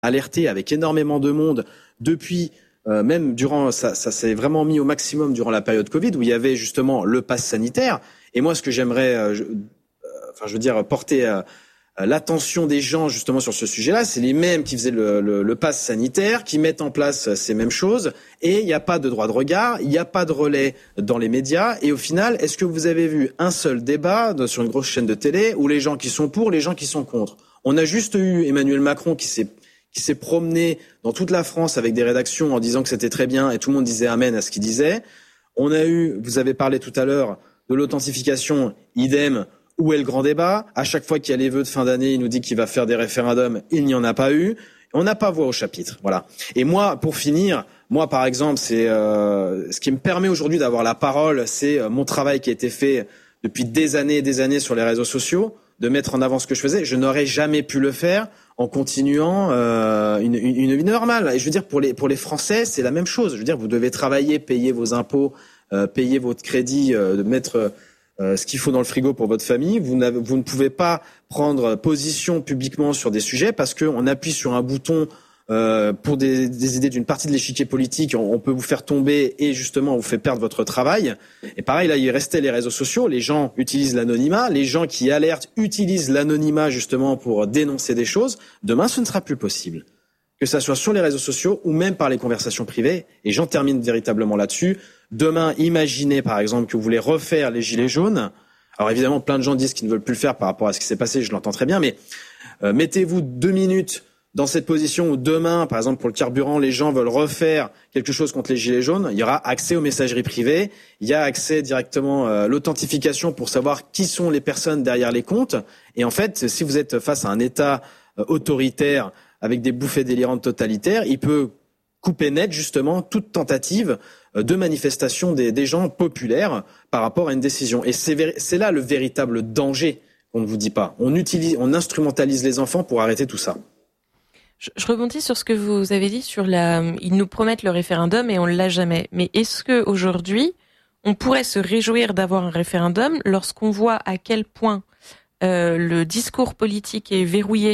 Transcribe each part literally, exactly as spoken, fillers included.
alerté avec énormément de monde depuis, euh, même durant, ça, ça s'est vraiment mis au maximum durant la période Covid où il y avait justement le pass sanitaire. Et moi, ce que j'aimerais, euh, je, euh, enfin, je veux dire, porter euh, l'attention des gens justement sur ce sujet-là, c'est les mêmes qui faisaient le, le, le pass sanitaire, qui mettent en place ces mêmes choses, et il n'y a pas de droit de regard, il n'y a pas de relais dans les médias, et au final, est-ce que vous avez vu un seul débat sur une grosse chaîne de télé où les gens qui sont pour, les gens qui sont contre? On a juste eu Emmanuel Macron qui s'est qui s'est promené dans toute la France avec des rédactions en disant que c'était très bien, et tout le monde disait amen à ce qu'il disait. On a eu, vous avez parlé tout à l'heure de l'authentification, idem. Où est le grand débat? À chaque fois qu'il y a les vœux de fin d'année, il nous dit qu'il va faire des référendums. Il n'y en a pas eu. On n'a pas voix au chapitre. Voilà. Et moi, pour finir, moi, par exemple, c'est euh, ce qui me permet aujourd'hui d'avoir la parole, c'est euh, mon travail qui a été fait depuis des années et des années sur les réseaux sociaux, de mettre en avant ce que je faisais. Je n'aurais jamais pu le faire en continuant euh, une, une, une vie normale. Et je veux dire, pour les, pour les Français, c'est la même chose. Je veux dire, vous devez travailler, payer vos impôts, euh, payer votre crédit, euh, de mettre... Euh, ce qu'il faut dans le frigo pour votre famille. Vous, n'avez, vous ne pouvez pas prendre position publiquement sur des sujets parce qu'on appuie sur un bouton euh, pour des, des idées d'une partie de l'échiquier politique. On, on peut vous faire tomber et justement on vous fait perdre votre travail. Et pareil, là, il restait les réseaux sociaux. Les gens utilisent l'anonymat. Les gens qui alertent utilisent l'anonymat justement pour dénoncer des choses. Demain, ce ne sera plus possible. Que ça soit sur les réseaux sociaux ou même par les conversations privées. Et j'en termine véritablement là-dessus. Demain, imaginez par exemple que vous voulez refaire les gilets jaunes. Alors évidemment, plein de gens disent qu'ils ne veulent plus le faire par rapport à ce qui s'est passé, je l'entends très bien, mais euh, mettez-vous deux minutes dans cette position où demain, par exemple pour le carburant, les gens veulent refaire quelque chose contre les gilets jaunes. Il y aura accès aux messageries privées, il y a accès directement à euh, l'authentification pour savoir qui sont les personnes derrière les comptes. Et en fait, si vous êtes face à un État euh, autoritaire avec des bouffées délirantes totalitaires, il peut couper net justement toute tentative de manifestation des, des gens populaires par rapport à une décision. Et c'est, c'est là le véritable danger qu'on ne vous dit pas. On utilise, on instrumentalise les enfants pour arrêter tout ça. Je, je rebondis sur ce que vous avez dit sur la. Ils nous promettent le référendum et on l'a jamais. Mais est-ce que aujourd'hui on pourrait se réjouir d'avoir un référendum lorsqu'on voit à quel point euh, le discours politique est verrouillé,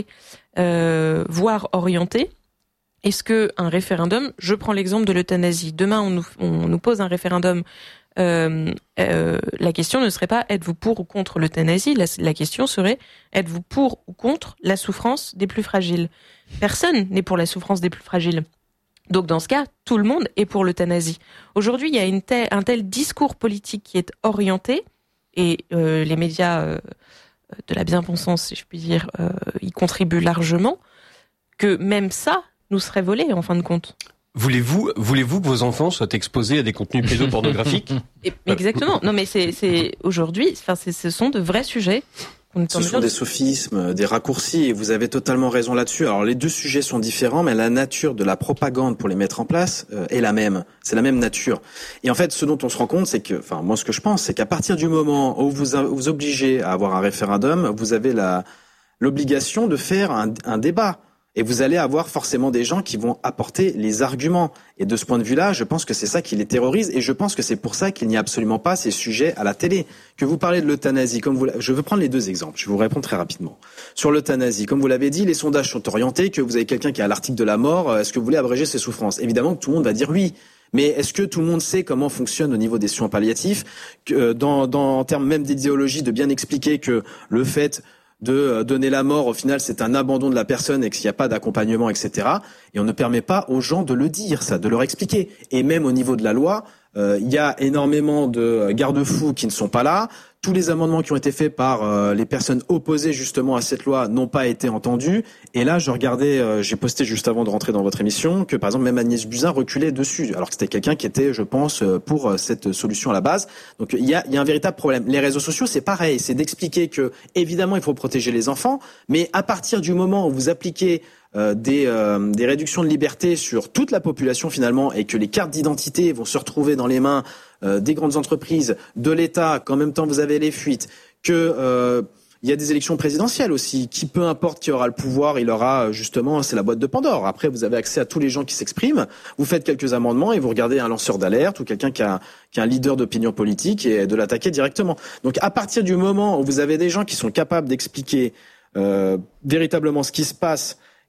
euh, voire orienté? Est-ce que un référendum, je prends l'exemple de l'euthanasie, demain on nous, on nous pose un référendum, euh, euh, la question ne serait pas êtes-vous pour ou contre l'euthanasie, la, la question serait êtes-vous pour ou contre la souffrance des plus fragiles? Personne n'est pour la souffrance des plus fragiles. Donc dans ce cas, tout le monde est pour l'euthanasie. Aujourd'hui, il y a une telle, un tel discours politique qui est orienté, et euh, les médias euh, de la bien-pensance, si je puis dire, euh, y contribuent largement, que même ça nous serait volé en fin de compte. Voulez-vous, voulez-vous que vos enfants soient exposés à des contenus pédopornographiques? Et, exactement. Non, mais c'est, c'est aujourd'hui, enfin, c'est, ce sont de vrais sujets. Ce sont des sophismes, des raccourcis, et vous avez totalement raison là-dessus. Alors les deux sujets sont différents, mais la nature de la propagande pour les mettre en place euh, est la même. C'est la même nature. Et en fait, ce dont on se rend compte, c'est que, enfin, moi, ce que je pense, c'est qu'à partir du moment où vous vous obligez à avoir un référendum, vous avez la l'obligation de faire un, un débat. Et vous allez avoir forcément des gens qui vont apporter les arguments. Et de ce point de vue-là, je pense que c'est ça qui les terrorise. Et je pense que c'est pour ça qu'il n'y a absolument pas ces sujets à la télé. Que vous parlez de l'euthanasie, comme vous, je veux prendre les deux exemples. Je vais vous répondre très rapidement. Sur l'euthanasie, comme vous l'avez dit, les sondages sont orientés, que vous avez quelqu'un qui a l'article de la mort. Est-ce que vous voulez abréger ses souffrances? Évidemment que tout le monde va dire oui. Mais est-ce que tout le monde sait comment fonctionne au niveau des soins palliatifs? Que dans, dans, en termes même d'idéologie, de bien expliquer que le fait de donner la mort, au final, c'est un abandon de la personne et qu'il n'y a pas d'accompagnement, et cetera. Et on ne permet pas aux gens de le dire, ça, de leur expliquer. Et même au niveau de la loi, euh, il y a énormément de garde-fous qui ne sont pas là. Tous les amendements qui ont été faits par euh, les personnes opposées justement à cette loi n'ont pas été entendus. Et là, je regardais, euh, j'ai posté juste avant de rentrer dans votre émission, que par exemple même Agnès Buzyn reculait dessus, alors que c'était quelqu'un qui était, je pense, pour euh, cette solution à la base. Donc il y a, il y a un véritable problème. Les réseaux sociaux, c'est pareil, c'est d'expliquer que évidemment il faut protéger les enfants, mais à partir du moment où vous appliquez Euh, des, euh, des réductions de liberté sur toute la population finalement, et que les cartes d'identité vont se retrouver dans les mains euh, des grandes entreprises, de l'État, qu'en même temps vous avez les fuites, que euh, il y a des élections présidentielles aussi, qui peu importe qui aura le pouvoir, il aura justement, c'est la boîte de Pandore. Après, vous avez accès à tous les gens qui s'expriment, vous faites quelques amendements et vous regardez un lanceur d'alerte ou quelqu'un qui a, qui a un leader d'opinion politique et de l'attaquer directement. Donc à partir du moment où vous avez des gens qui sont capables d'expliquer euh, véritablement ce qui se passe,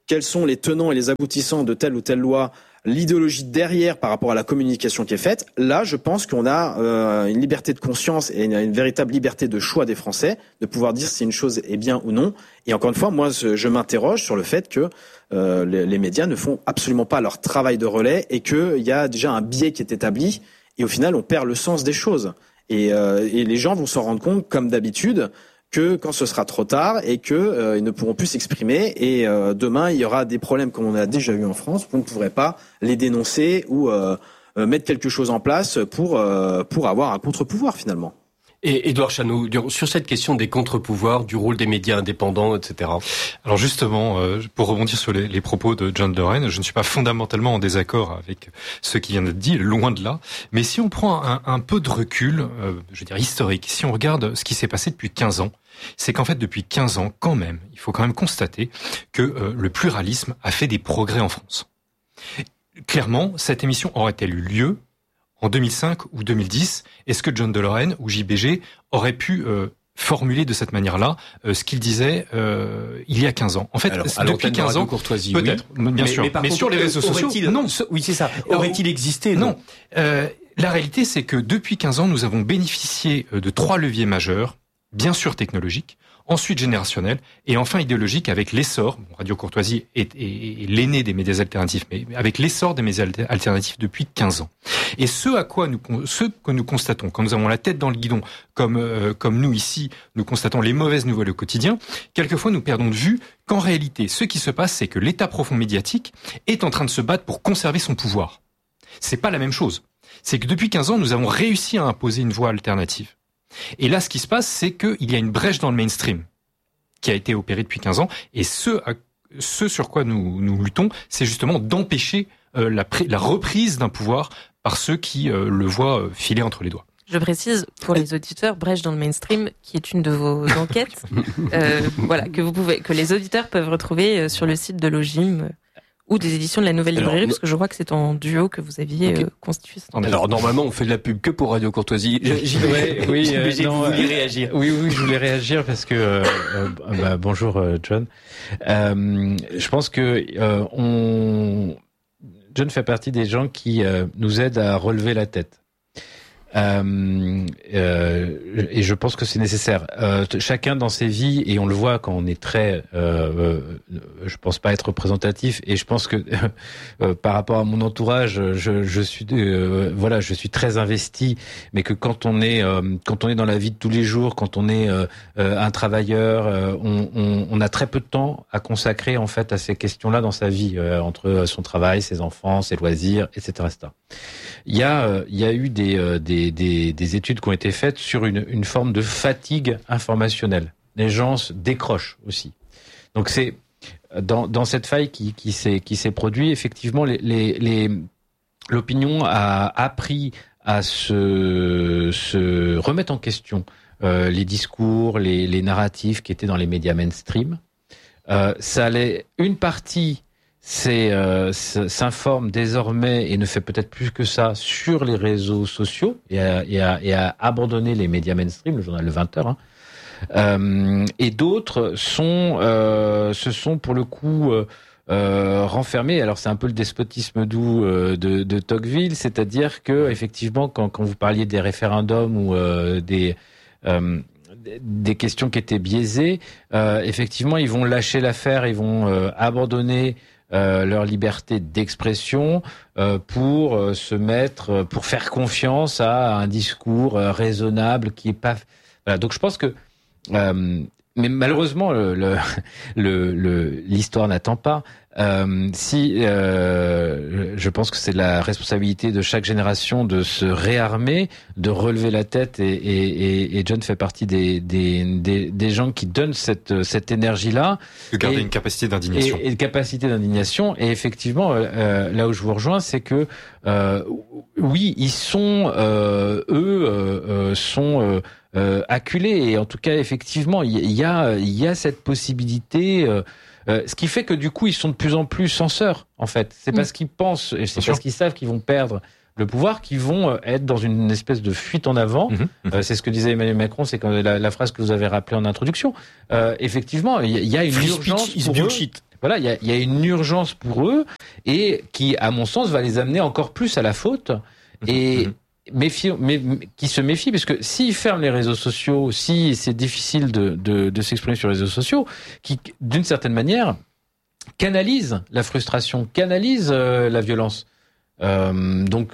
quels sont les tenants et les aboutissants de telle ou telle loi, l'idéologie derrière par rapport à la communication qui est faite, là, je pense qu'on a euh, une liberté de conscience et une, une véritable liberté de choix des Français de pouvoir dire si une chose est bien ou non. Et encore une fois, moi, je m'interroge sur le fait que euh, les, les médias ne font absolument pas leur travail de relais et qu'il y a déjà un biais qui est établi et au final, on perd le sens des choses. Et, euh, et les gens vont s'en rendre compte, comme d'habitude, que quand ce sera trop tard et que euh, ils ne pourront plus s'exprimer et euh, demain il y aura des problèmes comme on a déjà eu en France, vous ne pourrez pas les dénoncer ou euh, euh, mettre quelque chose en place pour euh, pour avoir un contre-pouvoir finalement. Et Édouard Chanou, sur cette question des contre-pouvoirs, du rôle des médias indépendants, et cetera. Alors justement, pour rebondir sur les, les propos de John Doren, je ne suis pas fondamentalement en désaccord avec ce qui vient d'être dit, loin de là. Mais si on prend un, un peu de recul, euh, je veux dire historique, si on regarde ce qui s'est passé depuis quinze ans, c'est qu'en fait depuis quinze ans, quand même, il faut quand même constater que euh, le pluralisme a fait des progrès en France. Clairement, cette émission aurait-elle eu lieu en deux mille cinq ou deux mille dix, est-ce que John Deloren ou J B G auraient pu euh, formuler de cette manière-là euh, ce qu'il disait euh, il y a quinze ans? En fait, alors, depuis quinze ans, Courtoisie, peut-être, oui. bien mais, sûr. Mais, par mais contre, sur les réseaux sociaux, non. Oui, c'est ça. Aurait-il existé? Non. non. Euh, la réalité, c'est que depuis quinze ans, nous avons bénéficié de trois leviers majeurs, bien sûr technologiques, ensuite générationnel, et enfin idéologique avec l'essor, bon, Radio Courtoisie est, est, est l'aîné des médias alternatifs, mais avec l'essor des médias alternatifs depuis quinze ans. Et ce à quoi nous, ce que nous constatons, quand nous avons la tête dans le guidon, comme, euh, comme nous ici, nous constatons les mauvaises nouvelles au quotidien, quelquefois nous perdons de vue qu'en réalité, ce qui se passe, c'est que l'État profond médiatique est en train de se battre pour conserver son pouvoir. C'est pas la même chose. C'est que depuis quinze ans, nous avons réussi à imposer une voie alternative. Et là, ce qui se passe, c'est qu'il y a une brèche dans le mainstream qui a été opérée depuis quinze ans. Et ce, ce sur quoi nous, nous luttons, c'est justement d'empêcher euh, la, la reprise d'un pouvoir par ceux qui euh, le voient euh, filer entre les doigts. Je précise pour les auditeurs, brèche dans le mainstream, qui est une de vos enquêtes, euh, voilà, que vous pouvez, que les auditeurs peuvent retrouver sur le site de l'Ogim ou des éditions de la Nouvelle Librairie, alors, parce que je vois que c'est en duo que vous aviez okay. euh, constitué. Cette alors normalement, on fait de la pub que pour Radio Courtoisie. J'y vais. Oui, euh, non, vous vouliez réagir. Oui, oui, je voulais réagir parce que euh, euh, bah, bonjour euh, John. Euh, je pense que euh, on John fait partie des gens qui euh, nous aident à relever la tête. Euh, euh, et je pense que c'est nécessaire. Euh, chacun dans ses vies, et on le voit quand on est très, euh, euh, je pense pas être représentatif, et je pense que euh, par rapport à mon entourage, je, je suis, euh, voilà, je suis très investi, mais que quand on est, euh, quand on est dans la vie de tous les jours, quand on est euh, euh, un travailleur, euh, on, on, on a très peu de temps à consacrer en fait à ces questions-là dans sa vie, euh, entre son travail, ses enfants, ses loisirs, et cetera, et cetera. Il y a, euh, il y a eu des, euh, des Des, des, des études qui ont été faites sur une, une forme de fatigue informationnelle. Les gens se décrochent aussi. Donc c'est dans, dans cette faille qui, qui s'est qui s'est produite, effectivement, les, les, les, l'opinion a appris à se, se remettre en question euh, les discours, les, les narratifs qui étaient dans les médias mainstream. Euh, ça allait une partie. C'est euh, s'informe désormais et ne fait peut-être plus que ça sur les réseaux sociaux et a, et a, et a abandonné les médias mainstream, le journal Le vingt heures. Hein. Euh, et d'autres sont, euh, se sont pour le coup euh, euh, renfermés. Alors c'est un peu le despotisme doux euh, de, de Tocqueville, c'est-à-dire que effectivement, quand, quand vous parliez des référendums ou euh, des euh, des questions qui étaient biaisées, euh, effectivement, ils vont lâcher l'affaire, ils vont euh, abandonner Euh, leur liberté d'expression euh, pour euh, se mettre, euh, pour faire confiance à un discours euh, raisonnable qui est pas. Voilà. Donc je pense que, euh, mais malheureusement, le, le, le, le l'histoire n'attend pas. Euh, si euh, je pense que c'est la responsabilité de chaque génération de se réarmer, de relever la tête, et, et, et John fait partie des, des, des, des gens qui donnent cette, cette énergie-là. De garder et, une capacité d'indignation. Et, et une capacité d'indignation. Et effectivement, euh, là où je vous rejoins, c'est que euh, oui, ils sont, euh, eux, euh, sont euh, euh, acculés. Et en tout cas, effectivement, il y a, il y a cette possibilité. Euh, Euh, ce qui fait que du coup, ils sont de plus en plus censeurs, en fait. C'est parce qu'ils pensent, et c'est parce qu'ils savent qu'ils vont perdre le pouvoir, qu'ils vont être dans une espèce de fuite en avant. Mmh, mmh. Euh, c'est ce que disait Emmanuel Macron, c'est quand la, la phrase que vous avez rappelée en introduction. Euh, effectivement, il y, y a une Free urgence speech is pour bullshit. eux. voilà, il y a, il y a une urgence pour eux et qui, à mon sens, va les amener encore plus à la faute et mmh. méfie, mais, qui se méfient parce que s'ils ferment les réseaux sociaux, si c'est difficile de, de, de s'exprimer sur les réseaux sociaux, qui, d'une certaine manière, canalisent la frustration, canalisent euh, la violence. Euh, donc,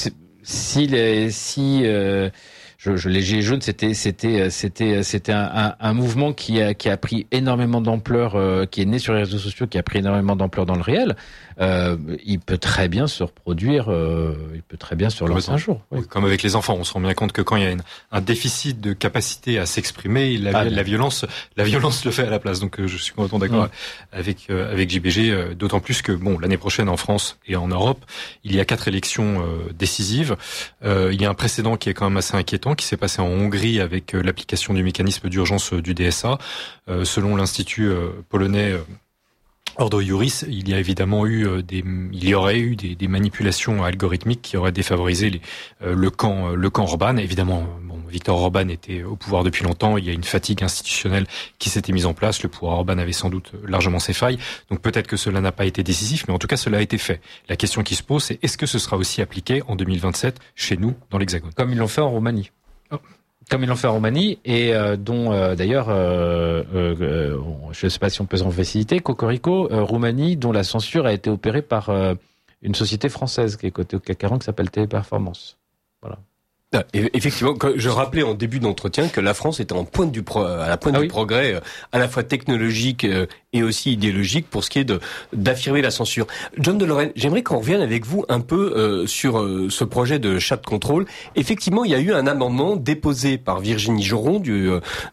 si les, si euh, Je, je, les Gilets jaunes, c'était, c'était, c'était, c'était un, un, un mouvement qui a, qui a pris énormément d'ampleur, euh, qui est né sur les réseaux sociaux, qui a pris énormément d'ampleur dans le réel. Euh, il peut très bien se reproduire, euh, il peut très bien se relancer un jour. Oui. Comme avec les enfants, on se rend bien compte que quand il y a une, un déficit de capacité à s'exprimer, la, ah, la violence, la violence le fait à la place. Donc, euh, je suis complètement d'accord mmh. avec euh, avec J B G, euh, d'autant plus que bon, l'année prochaine en France et en Europe, il y a quatre élections euh, décisives. Euh, il y a un précédent qui est quand même assez inquiétant, qui s'est passé en Hongrie avec euh, l'application du mécanisme d'urgence euh, du D S A. Euh, selon l'institut euh, polonais euh, Ordo Iuris, il y a évidemment eu euh, des, il y aurait eu des, des manipulations algorithmiques qui auraient défavorisé les, euh, le camp, le camp Orban. Évidemment, bon, Viktor Orban était au pouvoir depuis longtemps. Il y a une fatigue institutionnelle qui s'était mise en place. Le pouvoir Orban avait sans doute largement ses failles. Donc peut-être que cela n'a pas été décisif, mais en tout cas, cela a été fait. La question qui se pose, c'est est-ce que ce sera aussi appliqué en deux mille vingt-sept chez nous, dans l'Hexagone, comme ils l'ont fait en Roumanie. Oh. Comme ils l'ont fait en Roumanie, et euh, dont euh, d'ailleurs, euh, euh, je ne sais pas si on peut s'en faciliter, Cocorico, euh, Roumanie, dont la censure a été opérée par euh, une société française qui est cotée au C A C quarante, qui s'appelle Téléperformance. Voilà. Effectivement, je rappelais en début d'entretien que la France était en pointe du pro, à la pointe ah du oui. progrès, à la fois technologique et aussi idéologique pour ce qui est de d'affirmer la censure. John de Lorraine, j'aimerais qu'on revienne avec vous un peu euh, sur euh, ce projet de chat control. Effectivement, il y a eu un amendement déposé par Virginie Joron du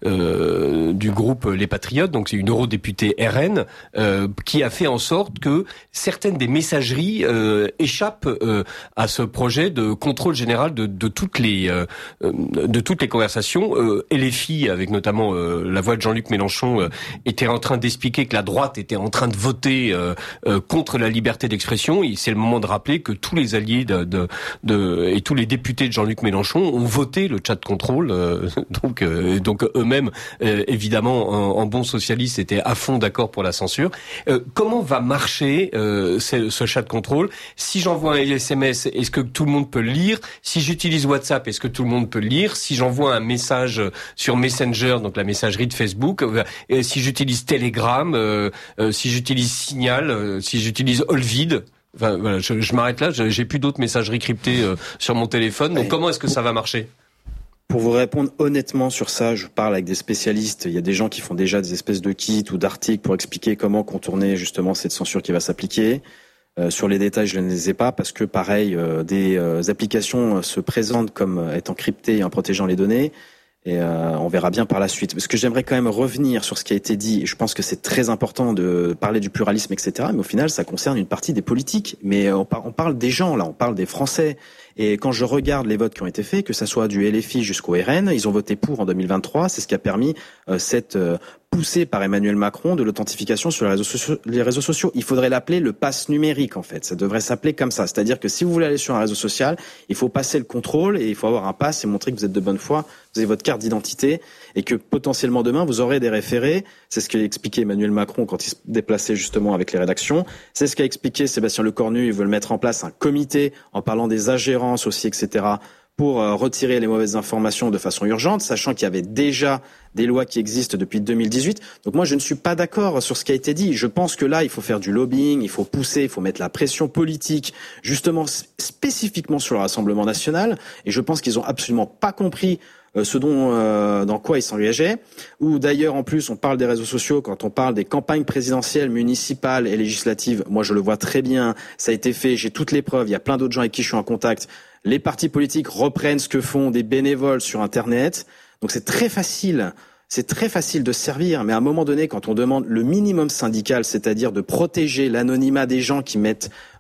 euh, du groupe Les Patriotes, donc c'est une eurodéputée R N, euh, qui a fait en sorte que certaines des messageries euh, échappent euh, à ce projet de contrôle général de, de toutes les Euh, de toutes les conversations. Euh, et les filles, avec notamment euh, la voix de Jean-Luc Mélenchon, euh, étaient en train d'expliquer que la droite était en train de voter euh, euh, contre la liberté d'expression. Et c'est le moment de rappeler que tous les alliés de, de, de et tous les députés de Jean-Luc Mélenchon ont voté le chat control. Euh, donc, euh, donc eux-mêmes, euh, évidemment, en, en bons socialistes, étaient à fond d'accord pour la censure. Euh, comment va marcher euh, ce, ce chat control? Si j'envoie un S M S, est-ce que tout le monde peut le lire? Si j'utilise WhatsApp, est-ce que tout le monde peut le lire? Si j'envoie un message sur Messenger, donc la messagerie de Facebook, euh, si j'utilise Telegram, euh, euh, si j'utilise Signal, euh, si j'utilise Olvid, enfin voilà, je, je m'arrête là. J'ai plus d'autres messageries cryptées euh, sur mon téléphone. Donc ouais. Comment est-ce que ça va marcher? Pour vous répondre honnêtement sur ça, je parle avec des spécialistes. Il y a des gens qui font déjà des espèces de kits ou d'articles pour expliquer comment contourner justement cette censure qui va s'appliquer. Euh, sur les détails, je ne les ai pas parce que, pareil, euh, des euh, applications euh, se présentent comme euh, étant cryptées et en protégeant les données. Et euh, on verra bien par la suite. Parce que j'aimerais quand même revenir sur ce qui a été dit. Je pense que c'est très important de parler du pluralisme, et cetera. Mais au final, ça concerne une partie des politiques. Mais on, par- on parle des gens, là. On parle des Français. Et quand je regarde les votes qui ont été faits, que ça soit du L F I jusqu'au R N, ils ont voté pour en deux mille vingt-trois. C'est ce qui a permis euh, cette euh, poussée par Emmanuel Macron de l'authentification sur les réseaux sociaux. Les réseaux sociaux. Il faudrait l'appeler le pass numérique, en fait. Ça devrait s'appeler comme ça. C'est-à-dire que si vous voulez aller sur un réseau social, il faut passer le contrôle et il faut avoir un pass et montrer que vous êtes de bonne foi, vous avez votre carte d'identité et que potentiellement demain vous aurez des référés. C'est ce qu'a expliqué Emmanuel Macron quand il se déplaçait justement avec les rédactions. C'est ce qu'a expliqué Sébastien Lecornu. Ils veulent mettre en place un comité en parlant des ingérences aussi, et cetera pour euh, retirer les mauvaises informations de façon urgente, sachant qu'il y avait déjà des lois qui existent depuis deux mille dix-huit. Donc moi, je ne suis pas d'accord sur ce qui a été dit. Je pense que là, il faut faire du lobbying, il faut pousser, il faut mettre la pression politique, justement spécifiquement sur le Rassemblement national. Et je pense qu'ils ont absolument pas compris euh, ce dont, euh, dans quoi ils s'engageaient. Ou d'ailleurs, en plus, on parle des réseaux sociaux quand on parle des campagnes présidentielles, municipales et législatives. Moi, je le vois très bien. Ça a été fait. J'ai toutes les preuves. Il y a plein d'autres gens avec qui je suis en contact. Les partis politiques reprennent ce que font des bénévoles sur Internet. Donc c'est très facile, c'est très facile de servir. Mais à un moment donné, quand on demande le minimum syndical, c'est-à-dire de protéger l'anonymat des gens qui mettent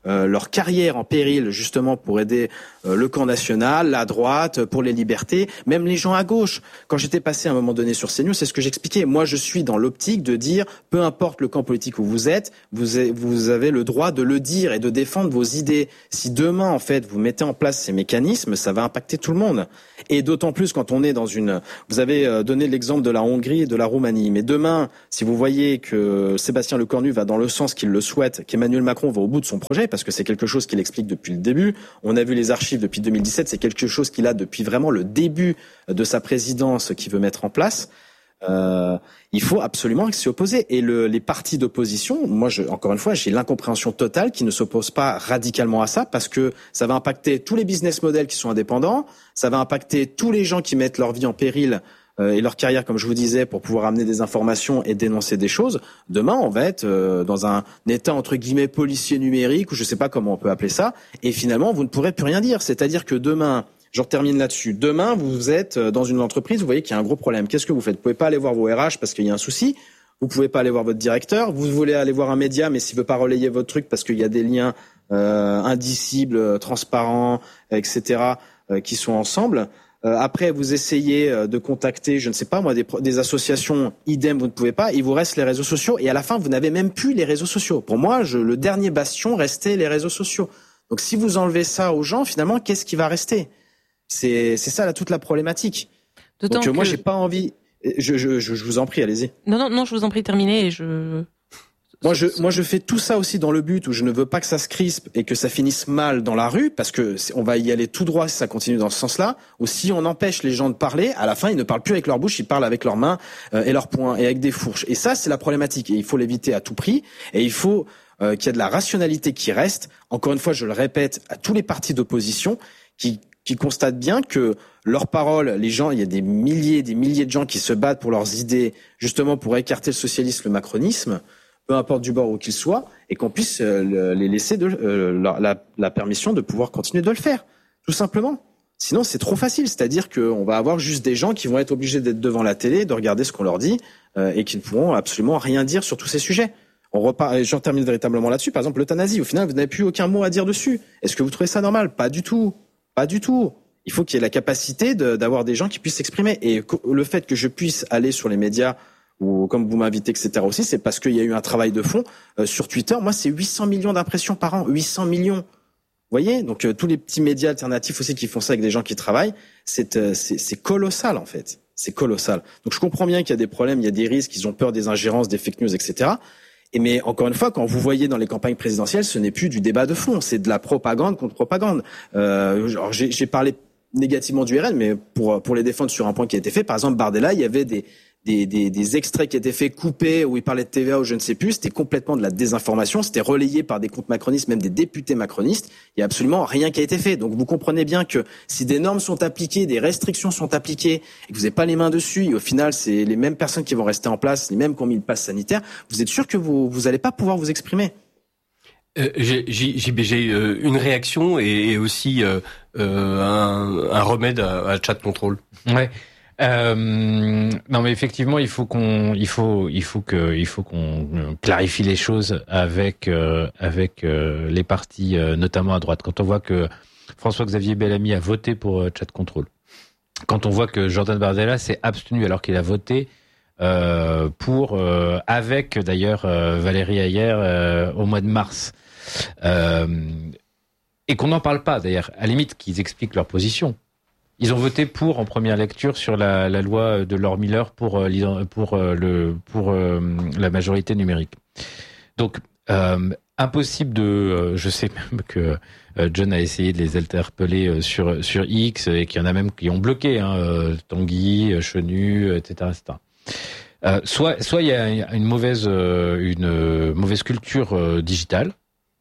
euh, leur carrière en péril justement pour aider euh, le camp national, la droite, pour les libertés, même les gens à gauche. Quand j'étais passé à un moment donné sur CNews, c'est ce que j'expliquais. Moi, je suis dans l'optique de dire, peu importe le camp politique où vous êtes, vous avez, vous avez le droit de le dire et de défendre vos idées. Si demain, en fait, vous mettez en place ces mécanismes, ça va impacter tout le monde. Et d'autant plus quand on est dans une... Vous avez donné l'exemple de la Hongrie et de la Roumanie. Mais demain, si vous voyez que Sébastien Lecornu va dans le sens qu'il le souhaite, qu'Emmanuel Macron va au bout de son projet, parce que c'est quelque chose qu'il explique depuis le début. On a vu les archives depuis deux mille dix-sept, c'est quelque chose qu'il a depuis vraiment le début de sa présidence qu'il veut mettre en place. Euh, il faut absolument s'y opposer. Et le, les partis d'opposition, moi, je, encore une fois, j'ai l'incompréhension totale qui ne s'oppose pas radicalement à ça, parce que ça va impacter tous les business models qui sont indépendants, ça va impacter tous les gens qui mettent leur vie en péril euh, et leur carrière, comme je vous disais, pour pouvoir amener des informations et dénoncer des choses. Demain, on va être euh, dans un état entre guillemets policier numérique, ou je sais pas comment on peut appeler ça, et finalement, vous ne pourrez plus rien dire. C'est-à-dire que demain, je termine là-dessus. Demain, vous êtes dans une entreprise, vous voyez qu'il y a un gros problème. Qu'est-ce que vous faites ? Vous pouvez pas aller voir vos R H parce qu'il y a un souci. Vous pouvez pas aller voir votre directeur. Vous voulez aller voir un média, mais s'il veut pas relayer votre truc parce qu'il y a des liens euh, indicibles, transparents, et cetera, euh, qui sont ensemble. Euh, après, vous essayez de contacter, je ne sais pas moi, des, des associations. Idem, vous ne pouvez pas. Il vous reste les réseaux sociaux. Et à la fin, vous n'avez même plus les réseaux sociaux. Pour moi, je, le dernier bastion restait les réseaux sociaux. Donc, si vous enlevez ça aux gens, finalement, qu'est-ce qui va rester ? C'est, c'est ça là, toute la problématique. D'autant Donc que moi, j'ai pas envie. Je, je, je, je vous en prie, allez-y. Non, non, non, je vous en prie, terminez. Et je. Moi, je, moi, je fais tout ça aussi dans le but où je ne veux pas que ça se crispe et que ça finisse mal dans la rue, parce que on va y aller tout droit si ça continue dans ce sens-là. Ou si on empêche les gens de parler, à la fin, ils ne parlent plus avec leur bouche, ils parlent avec leurs mains euh, et leurs poings et avec des fourches. Et ça, c'est la problématique. Et il faut l'éviter à tout prix. Et il faut euh, qu'il y ait de la rationalité qui reste. Encore une fois, je le répète à tous les partis d'opposition qui qui constatent bien que leurs paroles, les gens, il y a des milliers, des milliers de gens qui se battent pour leurs idées, justement pour écarter le socialisme, le macronisme, peu importe du bord où qu'ils soient, et qu'on puisse euh, les laisser de, euh, la, la, la permission de pouvoir continuer de le faire, tout simplement. Sinon, c'est trop facile, c'est-à-dire qu'on va avoir juste des gens qui vont être obligés d'être devant la télé, de regarder ce qu'on leur dit, euh, et qui ne pourront absolument rien dire sur tous ces sujets. On repart, j'en termine véritablement là-dessus. Par exemple, l'euthanasie, au final, vous n'avez plus aucun mot à dire dessus. Est-ce que vous trouvez ça normal ? Pas du tout. Pas du tout. Il faut qu'il y ait la capacité de, d'avoir des gens qui puissent s'exprimer. Et le fait que je puisse aller sur les médias, ou comme vous m'invitez, et cetera aussi, c'est parce qu'il y a eu un travail de fond. Euh, sur Twitter, moi, c'est huit cents millions d'impressions par an. huit cents millions. Vous voyez ? Donc, euh, tous les petits médias alternatifs aussi qui font ça avec des gens qui travaillent, c'est, euh, c'est, c'est colossal, en fait. C'est colossal. Donc, je comprends bien qu'il y a des problèmes, il y a des risques, ils ont peur des ingérences, des fake news, et cetera. Et mais encore une fois, quand vous voyez dans les campagnes présidentielles, ce n'est plus du débat de fond, c'est de la propagande contre propagande. Euh, genre, j'ai, j'ai parlé négativement du R N, mais pour pour les défendre sur un point qui a été fait, par exemple Bardella, il y avait des des des, des extraits qui étaient faits coupés où il parlait de T V A ou je ne sais plus, c'était complètement de la désinformation, c'était relayé par des comptes macronistes, même des députés macronistes. Il y a absolument rien qui a été fait. Donc vous comprenez bien que si des normes sont appliquées, des restrictions sont appliquées et que vous n'avez pas les mains dessus, et au final c'est les mêmes personnes qui vont rester en place, les mêmes qui ont mis le pass sanitaire, vous êtes sûr que vous vous allez pas pouvoir vous exprimer. Euh, j'ai, j'ai, j'ai euh, une réaction et, et aussi euh, euh, un, un remède à, à chat control. Ouais. Euh, non, mais effectivement, il faut qu'on, il faut, il faut que, il faut qu'on clarifie les choses avec euh, avec euh, les partis, euh, notamment à droite. Quand on voit que François-Xavier Bellamy a voté pour euh, chat control, quand on voit que Jordan Bardella s'est abstenu alors qu'il a voté euh, pour, euh, avec d'ailleurs euh, Valérie Hayer euh, au mois de mars, euh, et qu'on n'en parle pas d'ailleurs, à la limite qu'ils expliquent leur position. Ils ont voté pour en première lecture sur la, la loi de Laure Miller pour euh, pour euh, le pour euh, la majorité numérique. Donc euh, impossible de, euh, je sais même que euh, John a essayé de les interpeller euh, sur sur X et qu'il y en a même qui ont bloqué, hein, euh, Tanguy, Chenu, et cetera, et cetera. Euh, soit soit il y a une mauvaise euh, une mauvaise culture euh, digitale,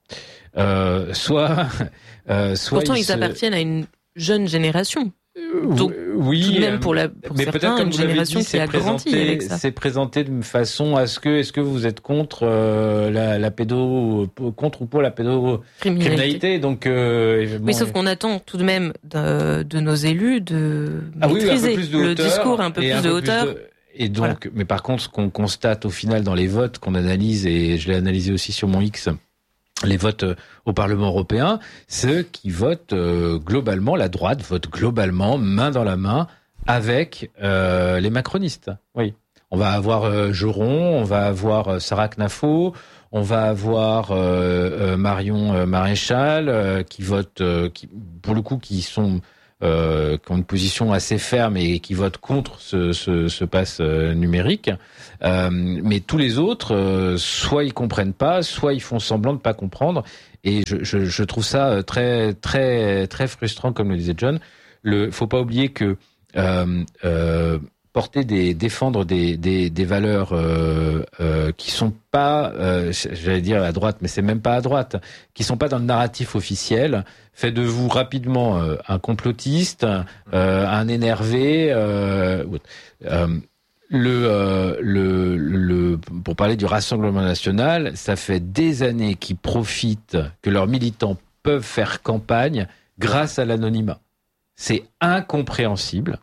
euh, soit euh, soit pourtant ils, ils se... appartiennent à une jeune génération. Donc, oui, tout de même pour la pour mais certains, comme une génération dit, qui a grandi avec ça. C'est présenté de façon à ce que est-ce que vous êtes contre euh, la, la pédo contre ou pour la pédocriminalité. Donc euh, bon, oui, sauf qu'on attend tout de même de, de nos élus de ah maîtriser oui, de le hauteur, discours un peu plus un de peu hauteur. Plus de... Et donc, voilà. Mais par contre, ce qu'on constate au final dans les votes qu'on analyse, et je l'ai analysé aussi sur mon X, les votes au Parlement européen, ceux qui votent euh, globalement, la droite vote globalement main dans la main avec euh, les macronistes. Oui, on va avoir euh, Joron, on va avoir euh, Sarah Knafo, on va avoir euh, euh, Marion euh, Maréchal euh, qui votent, euh, qui, pour le coup, qui sont euh, qui ont une position assez ferme et qui votent contre ce, ce, ce pass euh, numérique. Euh, mais tous les autres, euh, soit ils comprennent pas, soit ils font semblant de pas comprendre. Et je, je, je trouve ça très très très frustrant, comme le disait John. Le, faut pas oublier que euh, euh, porter des défendre des des, des valeurs euh, euh, qui sont pas, euh, j'allais dire à droite, mais c'est même pas à droite, qui sont pas dans le narratif officiel, fait de vous rapidement euh, un complotiste, euh, un énervé. Euh, euh, le, euh, le le pour parler du Rassemblement national, ça fait des années qu'ils profitent que leurs militants peuvent faire campagne grâce à l'anonymat. C'est incompréhensible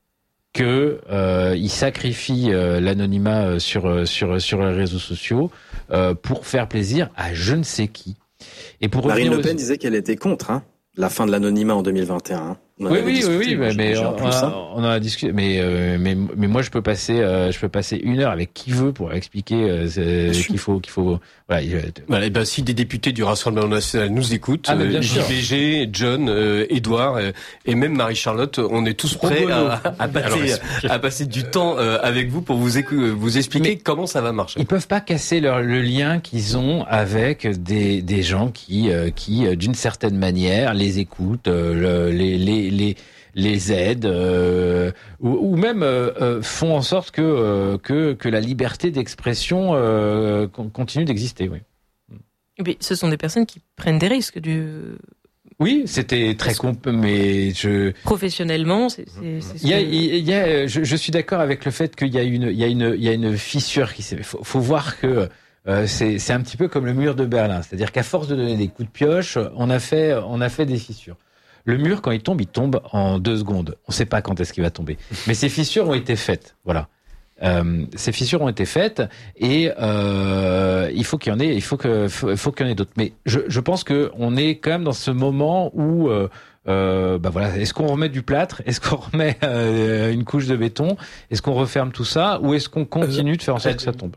que euh, ils sacrifient euh, l'anonymat sur sur sur les réseaux sociaux euh, pour faire plaisir à je ne sais qui. Et pour Marine Le Pen aux... disait qu'elle était contre hein, la fin de l'anonymat en deux mille vingt et un. Hein. Oui, oui, oui, oui, mais, mais on, a, on en a discuté. Mais, euh, mais, mais moi, je peux passer, euh, je peux passer une heure avec qui veut pour expliquer euh, qu'il faut, qu'il faut. Voilà. Je... voilà et ben, si des députés du Rassemblement national nous écoutent, ah, euh, J B G, John, euh, Édouard euh, et même Marie-Charlotte, on est tous prêts à, à, passer, Alors, à passer du temps euh, avec vous pour vous, écou- vous expliquer mais comment ça va marcher. Ils peuvent pas casser leur, le lien qu'ils ont avec des, des gens qui, euh, qui, d'une certaine manière, les écoutent, euh, les, les les les aident euh, ou, ou même euh, font en sorte que euh, que que la liberté d'expression euh, continue d'exister. Oui. Mais ce sont des personnes qui prennent des risques du. Oui, c'était très comp, mais je professionnellement, c'est. c'est, c'est il y a, il y a, je, je suis d'accord avec le fait qu'il y a une, il y a une, il y a une fissure qui s'est. Faut, faut voir que euh, c'est, c'est un petit peu comme le mur de Berlin, c'est-à-dire qu'à force de donner des coups de pioche, on a fait, on a fait des fissures. Le mur, quand il tombe, il tombe en deux secondes. On ne sait pas quand est-ce qu'il va tomber. Mais ces fissures ont été faites. Voilà. Euh, ces fissures ont été faites et euh, il faut qu'il y en ait. Il faut que, faut, faut qu'il y en ait d'autres. Mais je, je pense que on est quand même dans ce moment où, euh, euh, bah voilà, est-ce qu'on remet du plâtre, est-ce qu'on remet euh, une couche de béton, est-ce qu'on referme tout ça, ou est-ce qu'on continue de faire en sorte que ça tombe?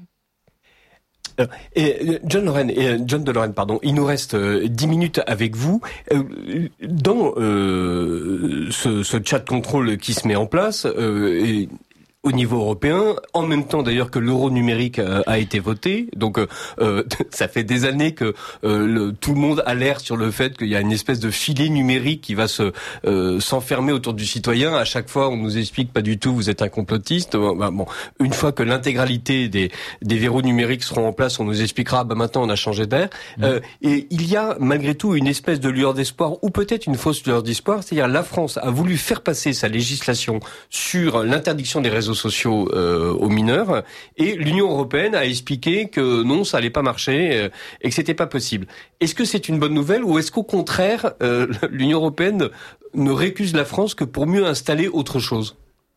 Et John Lorraine, et John de Lorraine, pardon. Il nous reste dix minutes avec vous. Dans euh, ce, ce chat contrôle qui se met en place, euh, et au niveau européen, en même temps d'ailleurs que l'euro numérique a, a été voté. Donc euh, ça fait des années que euh, le, tout le monde alerte sur le fait qu'il y a une espèce de filet numérique qui va se euh, s'enfermer autour du citoyen. À chaque fois, on nous explique pas du tout, vous êtes un complotiste. Bon, une fois que l'intégralité des, des verrous numériques seront en place, on nous expliquera, bah maintenant on a changé d'air. Mmh. Euh, et il y a malgré tout une espèce de lueur d'espoir, ou peut-être une fausse lueur d'espoir. C'est-à-dire la France a voulu faire passer sa législation sur l'interdiction des réseaux sociaux euh, aux mineurs, et l'Union européenne a expliqué que non, ça allait pas marcher euh, et que c'était pas possible. Est-ce que c'est une bonne nouvelle, ou est-ce qu'au contraire euh, l'Union européenne ne récuse la France que pour mieux installer autre chose?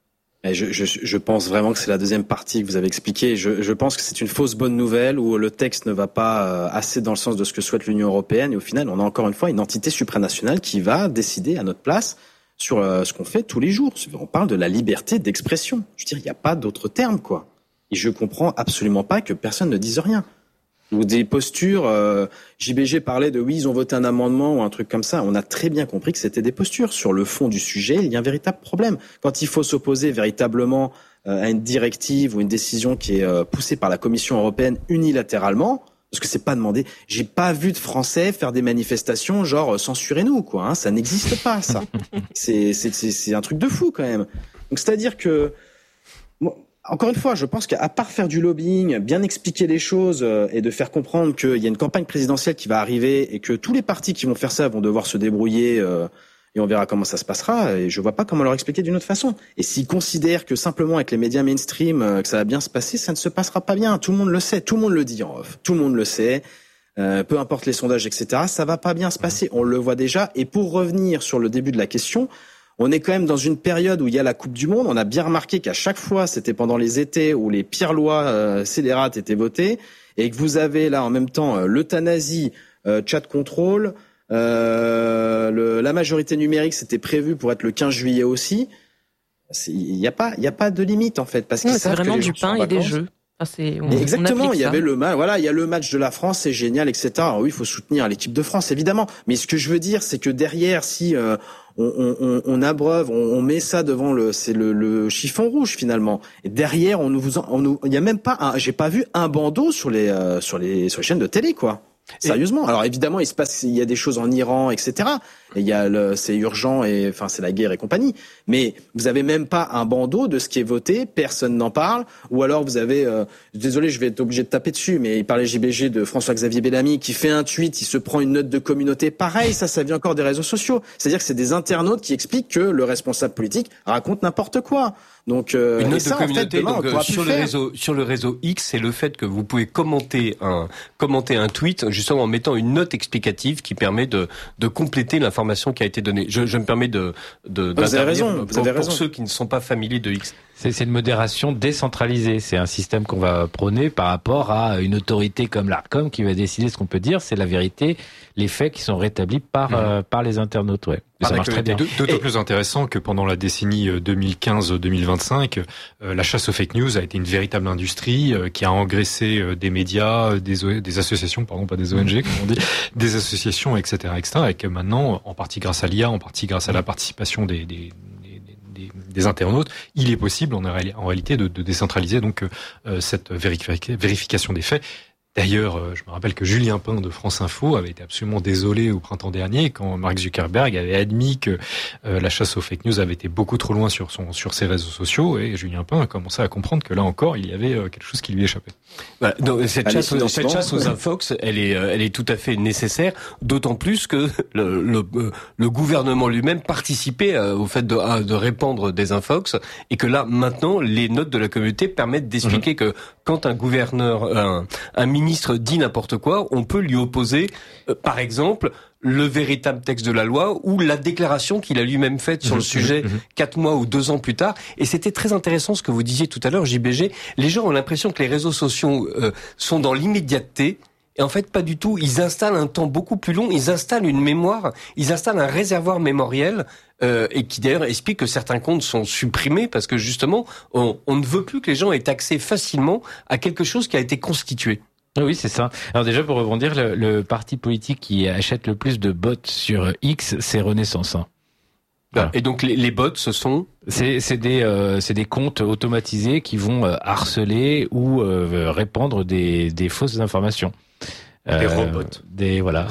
Je, je, je pense vraiment que c'est la deuxième partie que vous avez expliquée. Je, je pense que c'est une fausse bonne nouvelle où le texte ne va pas assez dans le sens de ce que souhaite l'Union européenne, et au final, on a encore une fois une entité supranationale qui va décider à notre place sur ce qu'on fait tous les jours. On parle de la liberté d'expression. Je veux dire, il n'y a pas d'autre terme, quoi. Et je comprends absolument pas que personne ne dise rien. Ou des postures, euh, J B G parlait de oui, ils ont voté un amendement ou un truc comme ça. On a très bien compris que c'était des postures. Sur le fond du sujet, il y a un véritable problème. Quand il faut s'opposer véritablement euh, à une directive ou une décision qui est euh, poussée par la Commission européenne unilatéralement, parce que c'est pas demandé. J'ai pas vu de Français faire des manifestations genre censurez-nous, quoi. Hein, ça n'existe pas, ça. c'est, c'est, c'est, c'est un truc de fou, quand même. Donc, c'est-à-dire que, bon, encore une fois, je pense qu'à part faire du lobbying, bien expliquer les choses euh, et de faire comprendre qu'il y a une campagne présidentielle qui va arriver et que tous les partis qui vont faire ça vont devoir se débrouiller. Euh, Et on verra comment ça se passera, et je vois pas comment leur expliquer d'une autre façon. Et s'ils considèrent que simplement avec les médias mainstream, euh, que ça va bien se passer, ça ne se passera pas bien. Tout le monde le sait, tout le monde le dit en off. Tout le monde le sait, euh, peu importe les sondages, et cetera. Ça va pas bien se passer, on le voit déjà. Et pour revenir sur le début de la question, On est quand même dans une période où il y a la Coupe du Monde. On a bien remarqué qu'à chaque fois, c'était pendant les étés où les pires lois euh, scélérates étaient votées, et que vous avez là en même temps euh, l'euthanasie, euh, chat control, euh, le, la majorité numérique, c'était prévu pour être le quinze juillet aussi. Il n'y a pas, il y a pas de limite en fait, parce qu'ils non, savent c'est vraiment que les du gens pain sont en et des vacances. jeux. Enfin, c'est, on, exactement, on il y ça. avait le match, voilà, il y a le match de la France, c'est génial, et cetera. Alors oui, il faut soutenir l'équipe de France, évidemment. Mais ce que je veux dire, c'est que derrière, si euh, on, on, on abreuve, on, on met ça devant le, c'est le, le chiffon rouge finalement. Et derrière, on nous, on nous, il y a même pas, un, j'ai pas vu un bandeau sur les, euh, sur les, sur les chaînes de télé, quoi. Sérieusement. Alors évidemment, il se passe, il y a des choses en Iran, et cetera. Et il y a le, c'est urgent et enfin c'est la guerre et compagnie. Mais vous avez même pas un bandeau de ce qui est voté, personne n'en parle. Ou alors vous avez, euh, désolé, je vais être obligé de taper dessus, mais il parlait J B G de François-Xavier Bellamy qui fait un tweet, il se prend une note de communauté. Pareil, ça, ça vient encore des réseaux sociaux. C'est-à-dire que c'est des internautes qui expliquent que le responsable politique raconte n'importe quoi. Donc euh, une note ça, de communauté, en fait, demain, donc, on pourra sur plus le faire. réseau sur le réseau X, c'est le fait que vous pouvez commenter un commenter un tweet justement en mettant une note explicative qui permet de de compléter l'information qui a été donnée. Je, je me permets de de vous avez raison, pour, vous avez pour raison. ceux qui ne sont pas familiers de X. C'est, c'est une modération décentralisée. C'est un système qu'on va prôner par rapport à une autorité comme l'Arcom qui va décider ce qu'on peut dire. C'est la vérité, les faits qui sont rétablis par mmh. euh, par les internautes. Ouais. Par ça la marche très bien. D'autant et... plus intéressant que pendant la décennie deux mille quinze deux mille vingt-cinq, euh, la chasse aux fake news a été une véritable industrie euh, qui a engraissé euh, des médias, des, o- des associations, pardon, pas des O N G, comme on dit, des associations, et cetera, et cetera. Et que maintenant, en partie grâce à l'I A, en partie grâce à la participation des, des Des, des internautes, il est possible en, en réalité de, de décentraliser donc euh, cette vérifi- vérification des faits. D'ailleurs, euh, je me rappelle que Julien Pain de France Info avait été absolument désolé au printemps dernier quand Mark Zuckerberg avait admis que euh, la chasse aux fake news avait été beaucoup trop loin sur son sur ses réseaux sociaux, et Julien Pain a commencé à comprendre que là encore il y avait euh, quelque chose qui lui échappait. Voilà, donc cette Allez, chasse, aux, cette chasse aux infox, elle est, elle est tout à fait nécessaire, d'autant plus que le, le, le gouvernement lui-même participait au fait de, de répandre des infox, et que là, maintenant, les notes de la communauté permettent d'expliquer mmh. que quand un gouverneur, un, un ministre dit n'importe quoi, on peut lui opposer, euh, par exemple, le véritable texte de la loi ou la déclaration qu'il a lui-même faite sur mmh, le sujet mmh. quatre mois ou deux ans plus tard. Et c'était très intéressant ce que vous disiez tout à l'heure, J B G. Les gens ont l'impression que les réseaux sociaux euh, sont dans l'immédiateté. Et en fait, pas du tout. Ils installent un temps beaucoup plus long. Ils installent une mémoire. Ils installent un réservoir mémoriel euh, et qui d'ailleurs explique que certains comptes sont supprimés parce que justement, on, on ne veut plus que les gens aient accès facilement à quelque chose qui a été constitué. Oui, c'est ça. Alors déjà, pour rebondir, le, le parti politique qui achète le plus de bots sur X, c'est Renaissance. Hein. Voilà. Et donc les, les bots, ce sont c'est, c'est des euh, c'est des comptes automatisés qui vont euh, harceler ou euh, répandre des, des fausses informations. Des euh, robots. Des voilà.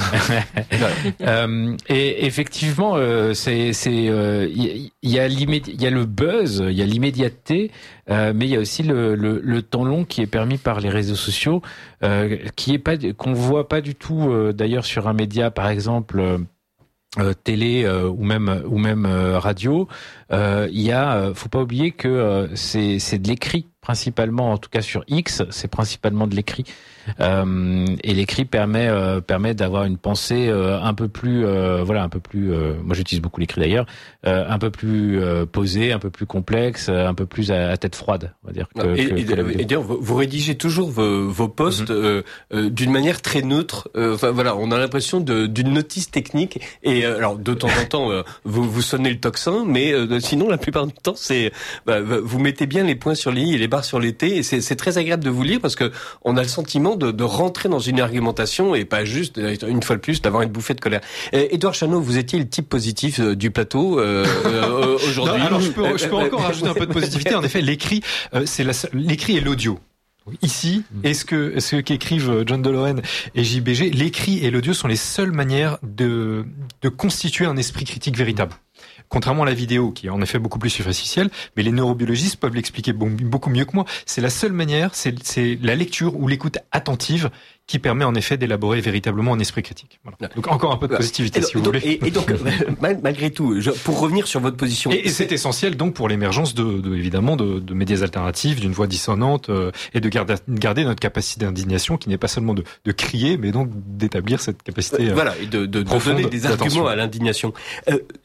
euh, et effectivement, euh, c'est c'est il euh, y, y a il y a le buzz, il y a l'immédiateté, euh, mais il y a aussi le, le le temps long qui est permis par les réseaux sociaux, euh, qui est pas qu'on voit pas du tout euh, d'ailleurs sur un média par exemple. Euh, Euh, télé euh, ou même ou même euh, radio, il euh, y a, euh, faut pas oublier que euh, c'est c'est de l'écrit principalement, en tout cas sur X, c'est principalement de l'écrit. Euh, et l'écrit permet euh, permet d'avoir une pensée euh, un peu plus euh, voilà un peu plus euh, moi j'utilise beaucoup l'écrit d'ailleurs euh, un peu plus euh, posé, un peu plus complexe, un peu plus à, à tête froide, on va dire que, et, que, et, que la et d'ailleurs vous, vous rédigez toujours vos, vos posts mm-hmm. euh, euh, d'une manière très neutre, euh, enfin voilà, on a l'impression de, d'une notice technique, et euh, alors de temps en temps euh, vous vous sonnez le tocsin, mais euh, sinon la plupart du temps c'est bah, vous mettez bien les points sur les i et les barres sur les t, et c'est, c'est très agréable de vous lire parce que on a le sentiment De, de rentrer dans une argumentation et pas juste, une fois de plus, d'avoir une bouffée de colère. Édouard Chano, vous étiez le type positif du plateau euh, euh, aujourd'hui. Non, alors je peux, je peux encore rajouter un peu de positivité. En effet, l'écrit, euh, c'est la, l'écrit et l'audio. Ici, est-ce que ce qu'écrivent John DeLorean et J B G, l'écrit et l'audio sont les seules manières de de constituer un esprit critique véritable. Contrairement à la vidéo, qui est en effet beaucoup plus superficielle, mais les neurobiologistes peuvent l'expliquer beaucoup mieux que moi. C'est la seule manière, c'est, c'est la lecture ou l'écoute attentive qui permet en effet d'élaborer véritablement un esprit critique. Voilà. Donc encore un peu de positivité, et si vous donc, voulez. Et, et donc, malgré tout, je, pour revenir sur votre position... Et, et c'est essentiel donc pour l'émergence de, de évidemment de, de médias alternatifs, d'une voix dissonante, euh, et de garder, garder notre capacité d'indignation, qui n'est pas seulement de, de crier, mais donc d'établir cette capacité euh, voilà, et de, de, de donner des arguments à l'indignation. Euh, cette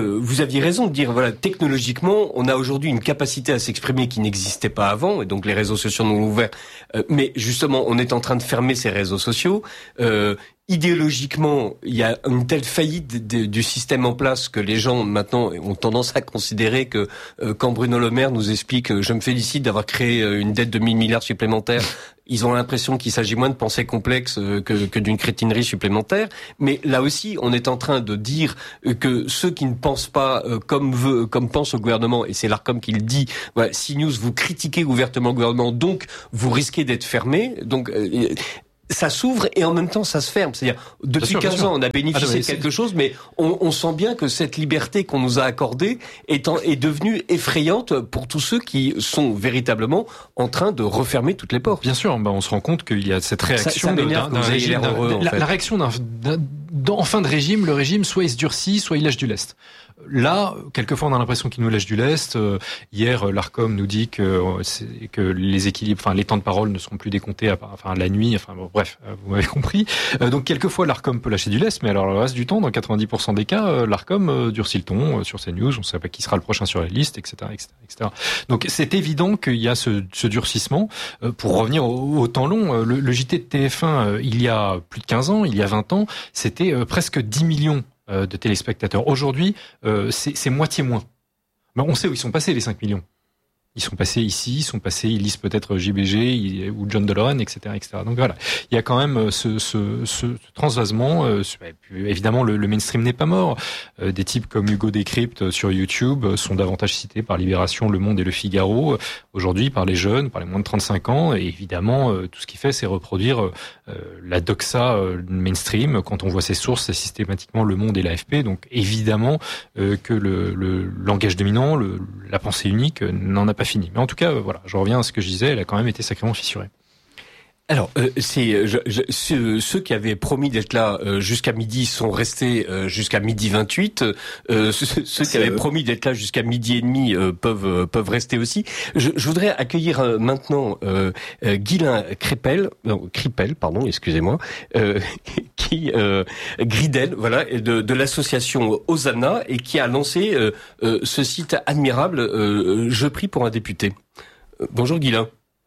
euh, vous aviez raison de dire, voilà, technologiquement, on a aujourd'hui une capacité à s'exprimer qui n'existait pas avant, et donc les réseaux sociaux nous l'ont ouvert. Euh, mais justement, on est en train de fermer ces réseaux sociaux. Euh, idéologiquement, il y a une telle faillite de, de, du système en place que les gens maintenant ont tendance à considérer que euh, quand Bruno Le Maire nous explique euh, « je me félicite d'avoir créé euh, une dette de mille milliards supplémentaires », ils ont l'impression qu'il s'agit moins de pensées complexes euh, que, que d'une crétinerie supplémentaire. Mais là aussi, on est en train de dire euh, que ceux qui ne pensent pas euh, comme veut, comme pense le gouvernement, et c'est l'Arcom qui le dit, voilà, CNews, vous critiquez ouvertement le gouvernement, donc vous risquez d'être fermé. Donc euh, ça s'ouvre et en même temps ça se ferme. C'est-à-dire, depuis sûr, quinze ans, on a bénéficié ah, de quelque chose, mais on, on sent bien que cette liberté qu'on nous a accordée est, en, est devenue effrayante pour tous ceux qui sont véritablement en train de refermer toutes les portes. Bien sûr, bah, on se rend compte qu'il y a cette réaction ça, ça d'un, d'un régime. D'un, heureux, la, en fait. la réaction d'un, d'un, en fin de régime, le régime soit il se durcit, soit il lâche du lest. Là, quelquefois, on a l'impression qu'il nous lâche du lest. Euh, hier, l'Arcom nous dit que, c'est, que les équilibres, enfin, les temps de parole ne seront plus décomptés, à, enfin, la nuit. Enfin, bon, bref, vous m'avez compris. Euh, donc, quelquefois, l'Arcom peut lâcher du lest, mais alors le reste du temps, dans quatre-vingt-dix pour cent des cas, euh, l'Arcom euh, durcit le ton euh, sur CNews. On ne sait pas qui sera le prochain sur la liste, et cetera, et cetera, et cetera. Donc, c'est évident qu'il y a ce, ce durcissement. Euh, pour revenir au, au temps long, euh, le, le J T de T F un, euh, il y a plus de quinze ans, il y a vingt ans, c'était euh, presque dix millions de téléspectateurs. Aujourd'hui, euh, c'est, c'est moitié moins. Mais on sait où ils sont passés, les cinq millions. Ils sont passés ici, ils sont passés, ils lisent peut-être J B G ou John Deloren, et cetera, et cetera. Donc voilà, il y a quand même ce, ce, ce transvasement. Euh, évidemment, le, le mainstream n'est pas mort. Euh, des types comme Hugo Décrypte sur YouTube sont davantage cités par Libération, Le Monde et Le Figaro. Aujourd'hui, par les jeunes, par les moins de trente-cinq ans. Et évidemment, euh, tout ce qu'il fait, c'est reproduire euh, la doxa euh, mainstream. Quand on voit ses sources, c'est systématiquement Le Monde et l'A F P. Donc évidemment euh, que le, le langage dominant, le, la pensée unique, n'en a pas fini. Mais en tout cas, euh, voilà, je reviens à ce que je disais, elle a quand même été sacrément fissurée. Alors, euh, c'est je, je, ceux, ceux qui avaient promis d'être là euh, jusqu'à midi sont restés euh, jusqu'à midi vingt-huit. Euh, ceux, ceux qui avaient promis d'être là jusqu'à midi et demi euh, peuvent euh, peuvent rester aussi. Je, je voudrais accueillir euh, maintenant euh, euh, Guylain Crépel, non, Cripel, pardon, excusez-moi, euh, qui euh, Gridel, voilà, de, de l'association Hosanna et qui a lancé euh, euh, ce site admirable. Euh, Je prie pour un député. Euh, bonjour Guylain.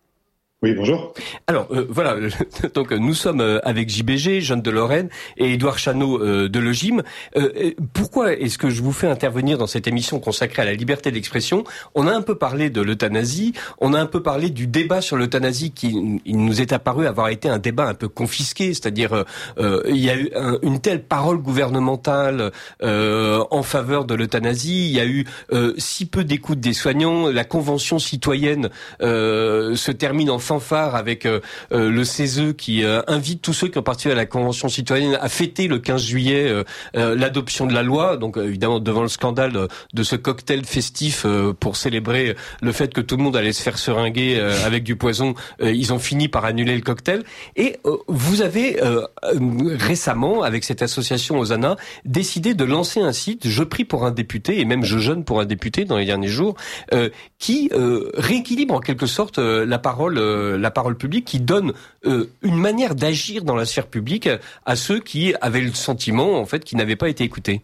Oui, bonjour. Alors, euh, voilà, donc nous sommes avec J B G, Jeanne de Lorraine et Édouard Chano euh, de Logim. Euh, pourquoi est-ce que je vous fais intervenir dans cette émission consacrée à la liberté d'expression ? On a un peu parlé de l'euthanasie, on a un peu parlé du débat sur l'euthanasie qui il nous est apparu avoir été un débat un peu confisqué, c'est-à-dire euh, il y a eu un, une telle parole gouvernementale euh, en faveur de l'euthanasie, il y a eu euh, si peu d'écoute des soignants, la convention citoyenne euh, se termine en fanfare avec euh, euh, le C E S E qui euh, invite tous ceux qui ont participé à la Convention citoyenne à fêter le quinze juillet euh, euh, l'adoption de la loi. Donc euh, évidemment devant le scandale de, de ce cocktail festif euh, pour célébrer le fait que tout le monde allait se faire seringuer euh, avec du poison, euh, ils ont fini par annuler le cocktail. Et euh, vous avez euh, euh, récemment, avec cette association Hosanna, décidé de lancer un site, Je prie pour un député, et même Je jeûne pour un député dans les derniers jours, euh, qui euh, rééquilibre en quelque sorte euh, la parole euh, la parole publique, qui donne euh, une manière d'agir dans la sphère publique à ceux qui avaient le sentiment en fait qu'ils n'avaient pas été écoutés.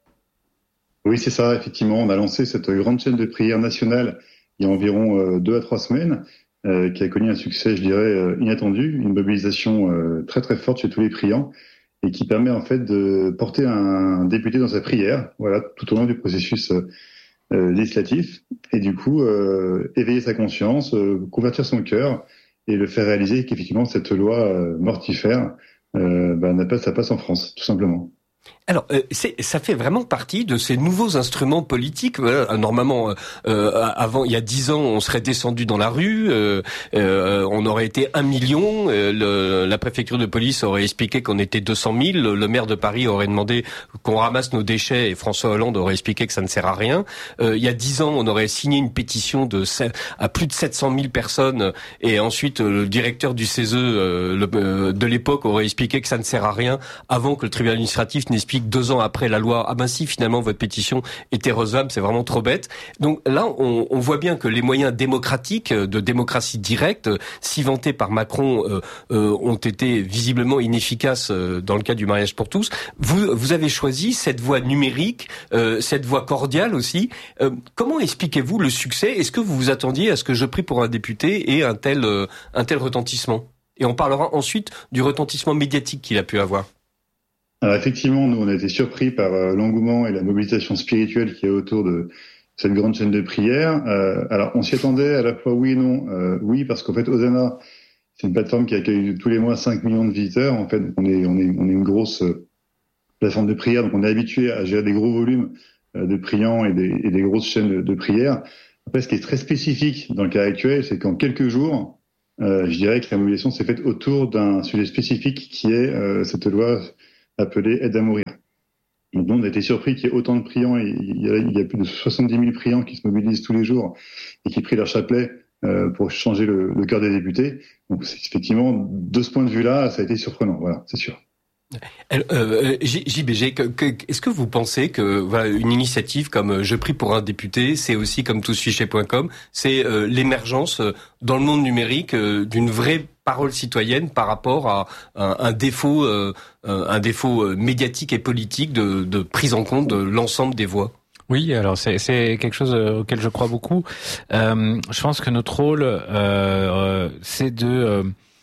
Oui, c'est ça, effectivement. On a lancé cette grande chaîne de prière nationale il y a environ euh, deux à trois semaines, euh, qui a connu un succès, je dirais, euh, inattendu, une mobilisation euh, très très forte chez tous les priants, et qui permet en fait de porter un député dans sa prière, voilà, tout au long du processus euh, Euh, législatif, et du coup euh, éveiller sa conscience, euh, convertir son cœur et le faire réaliser qu'effectivement cette loi euh, mortifère euh, bah, n'a pas sa place en France, tout simplement. Alors, euh, c'est, ça fait vraiment partie de ces nouveaux instruments politiques. Voilà, normalement, euh, avant, il y a dix ans, on serait descendu dans la rue, euh, euh, on aurait été un million, euh, le, la préfecture de police aurait expliqué qu'on était deux cent mille, le maire de Paris aurait demandé qu'on ramasse nos déchets et François Hollande aurait expliqué que ça ne sert à rien. Euh, il y a dix ans, on aurait signé une pétition de à plus de sept cent mille personnes et ensuite le directeur du C E S E euh, le, euh, de l'époque aurait expliqué que ça ne sert à rien avant que le tribunal administratif n'explique deux ans après la loi, ah ben si, finalement, votre pétition était recevable, c'est vraiment trop bête. Donc là, on, on voit bien que les moyens démocratiques, de démocratie directe, si vantés par Macron, euh, euh, ont été visiblement inefficaces euh, dans le cas du mariage pour tous. Vous, vous avez choisi cette voie numérique, euh, cette voie cordiale aussi. Euh, comment expliquez-vous le succès ? Est-ce que vous vous attendiez à ce que Je prie pour un député ait un tel, euh, un tel retentissement ? Et on parlera ensuite du retentissement médiatique qu'il a pu avoir. Alors effectivement, nous on a été surpris par euh, l'engouement et la mobilisation spirituelle qui est autour de cette grande chaîne de prière. Euh, alors on s'y attendait à la fois oui et non. Euh, oui parce qu'en fait Hosanna, c'est une plateforme qui accueille tous les mois cinq millions de visiteurs. En fait, on est on est on est une grosse euh, plateforme de prière, donc on est habitué à gérer des gros volumes euh, de priants et des, et des grosses chaînes de, de prière. Après, ce qui est très spécifique dans le cas actuel, c'est qu'en quelques jours, euh, je dirais que la mobilisation s'est faite autour d'un sujet spécifique qui est euh, cette loi appelée aide à mourir. Donc, nous, on a été surpris qu'il y ait autant de priants. Et il, y a, il y a plus de soixante-dix mille priants qui se mobilisent tous les jours et qui prient leur chapelet euh, pour changer le, le cœur des députés. Donc, c'est, effectivement, de ce point de vue-là, ça a été surprenant. Voilà, c'est sûr. Euh, J B G, est-ce que vous pensez que voilà, une initiative comme Je prie pour un député, c'est aussi comme tous fichés point com, c'est euh, l'émergence euh, dans le monde numérique euh, d'une vraie parole citoyenne par rapport à un, un défaut, euh, un défaut médiatique et politique de, de prise en compte de l'ensemble des voix? Oui, alors c'est, c'est quelque chose auquel je crois beaucoup. Euh, je pense que notre rôle, euh, euh, c'est de euh,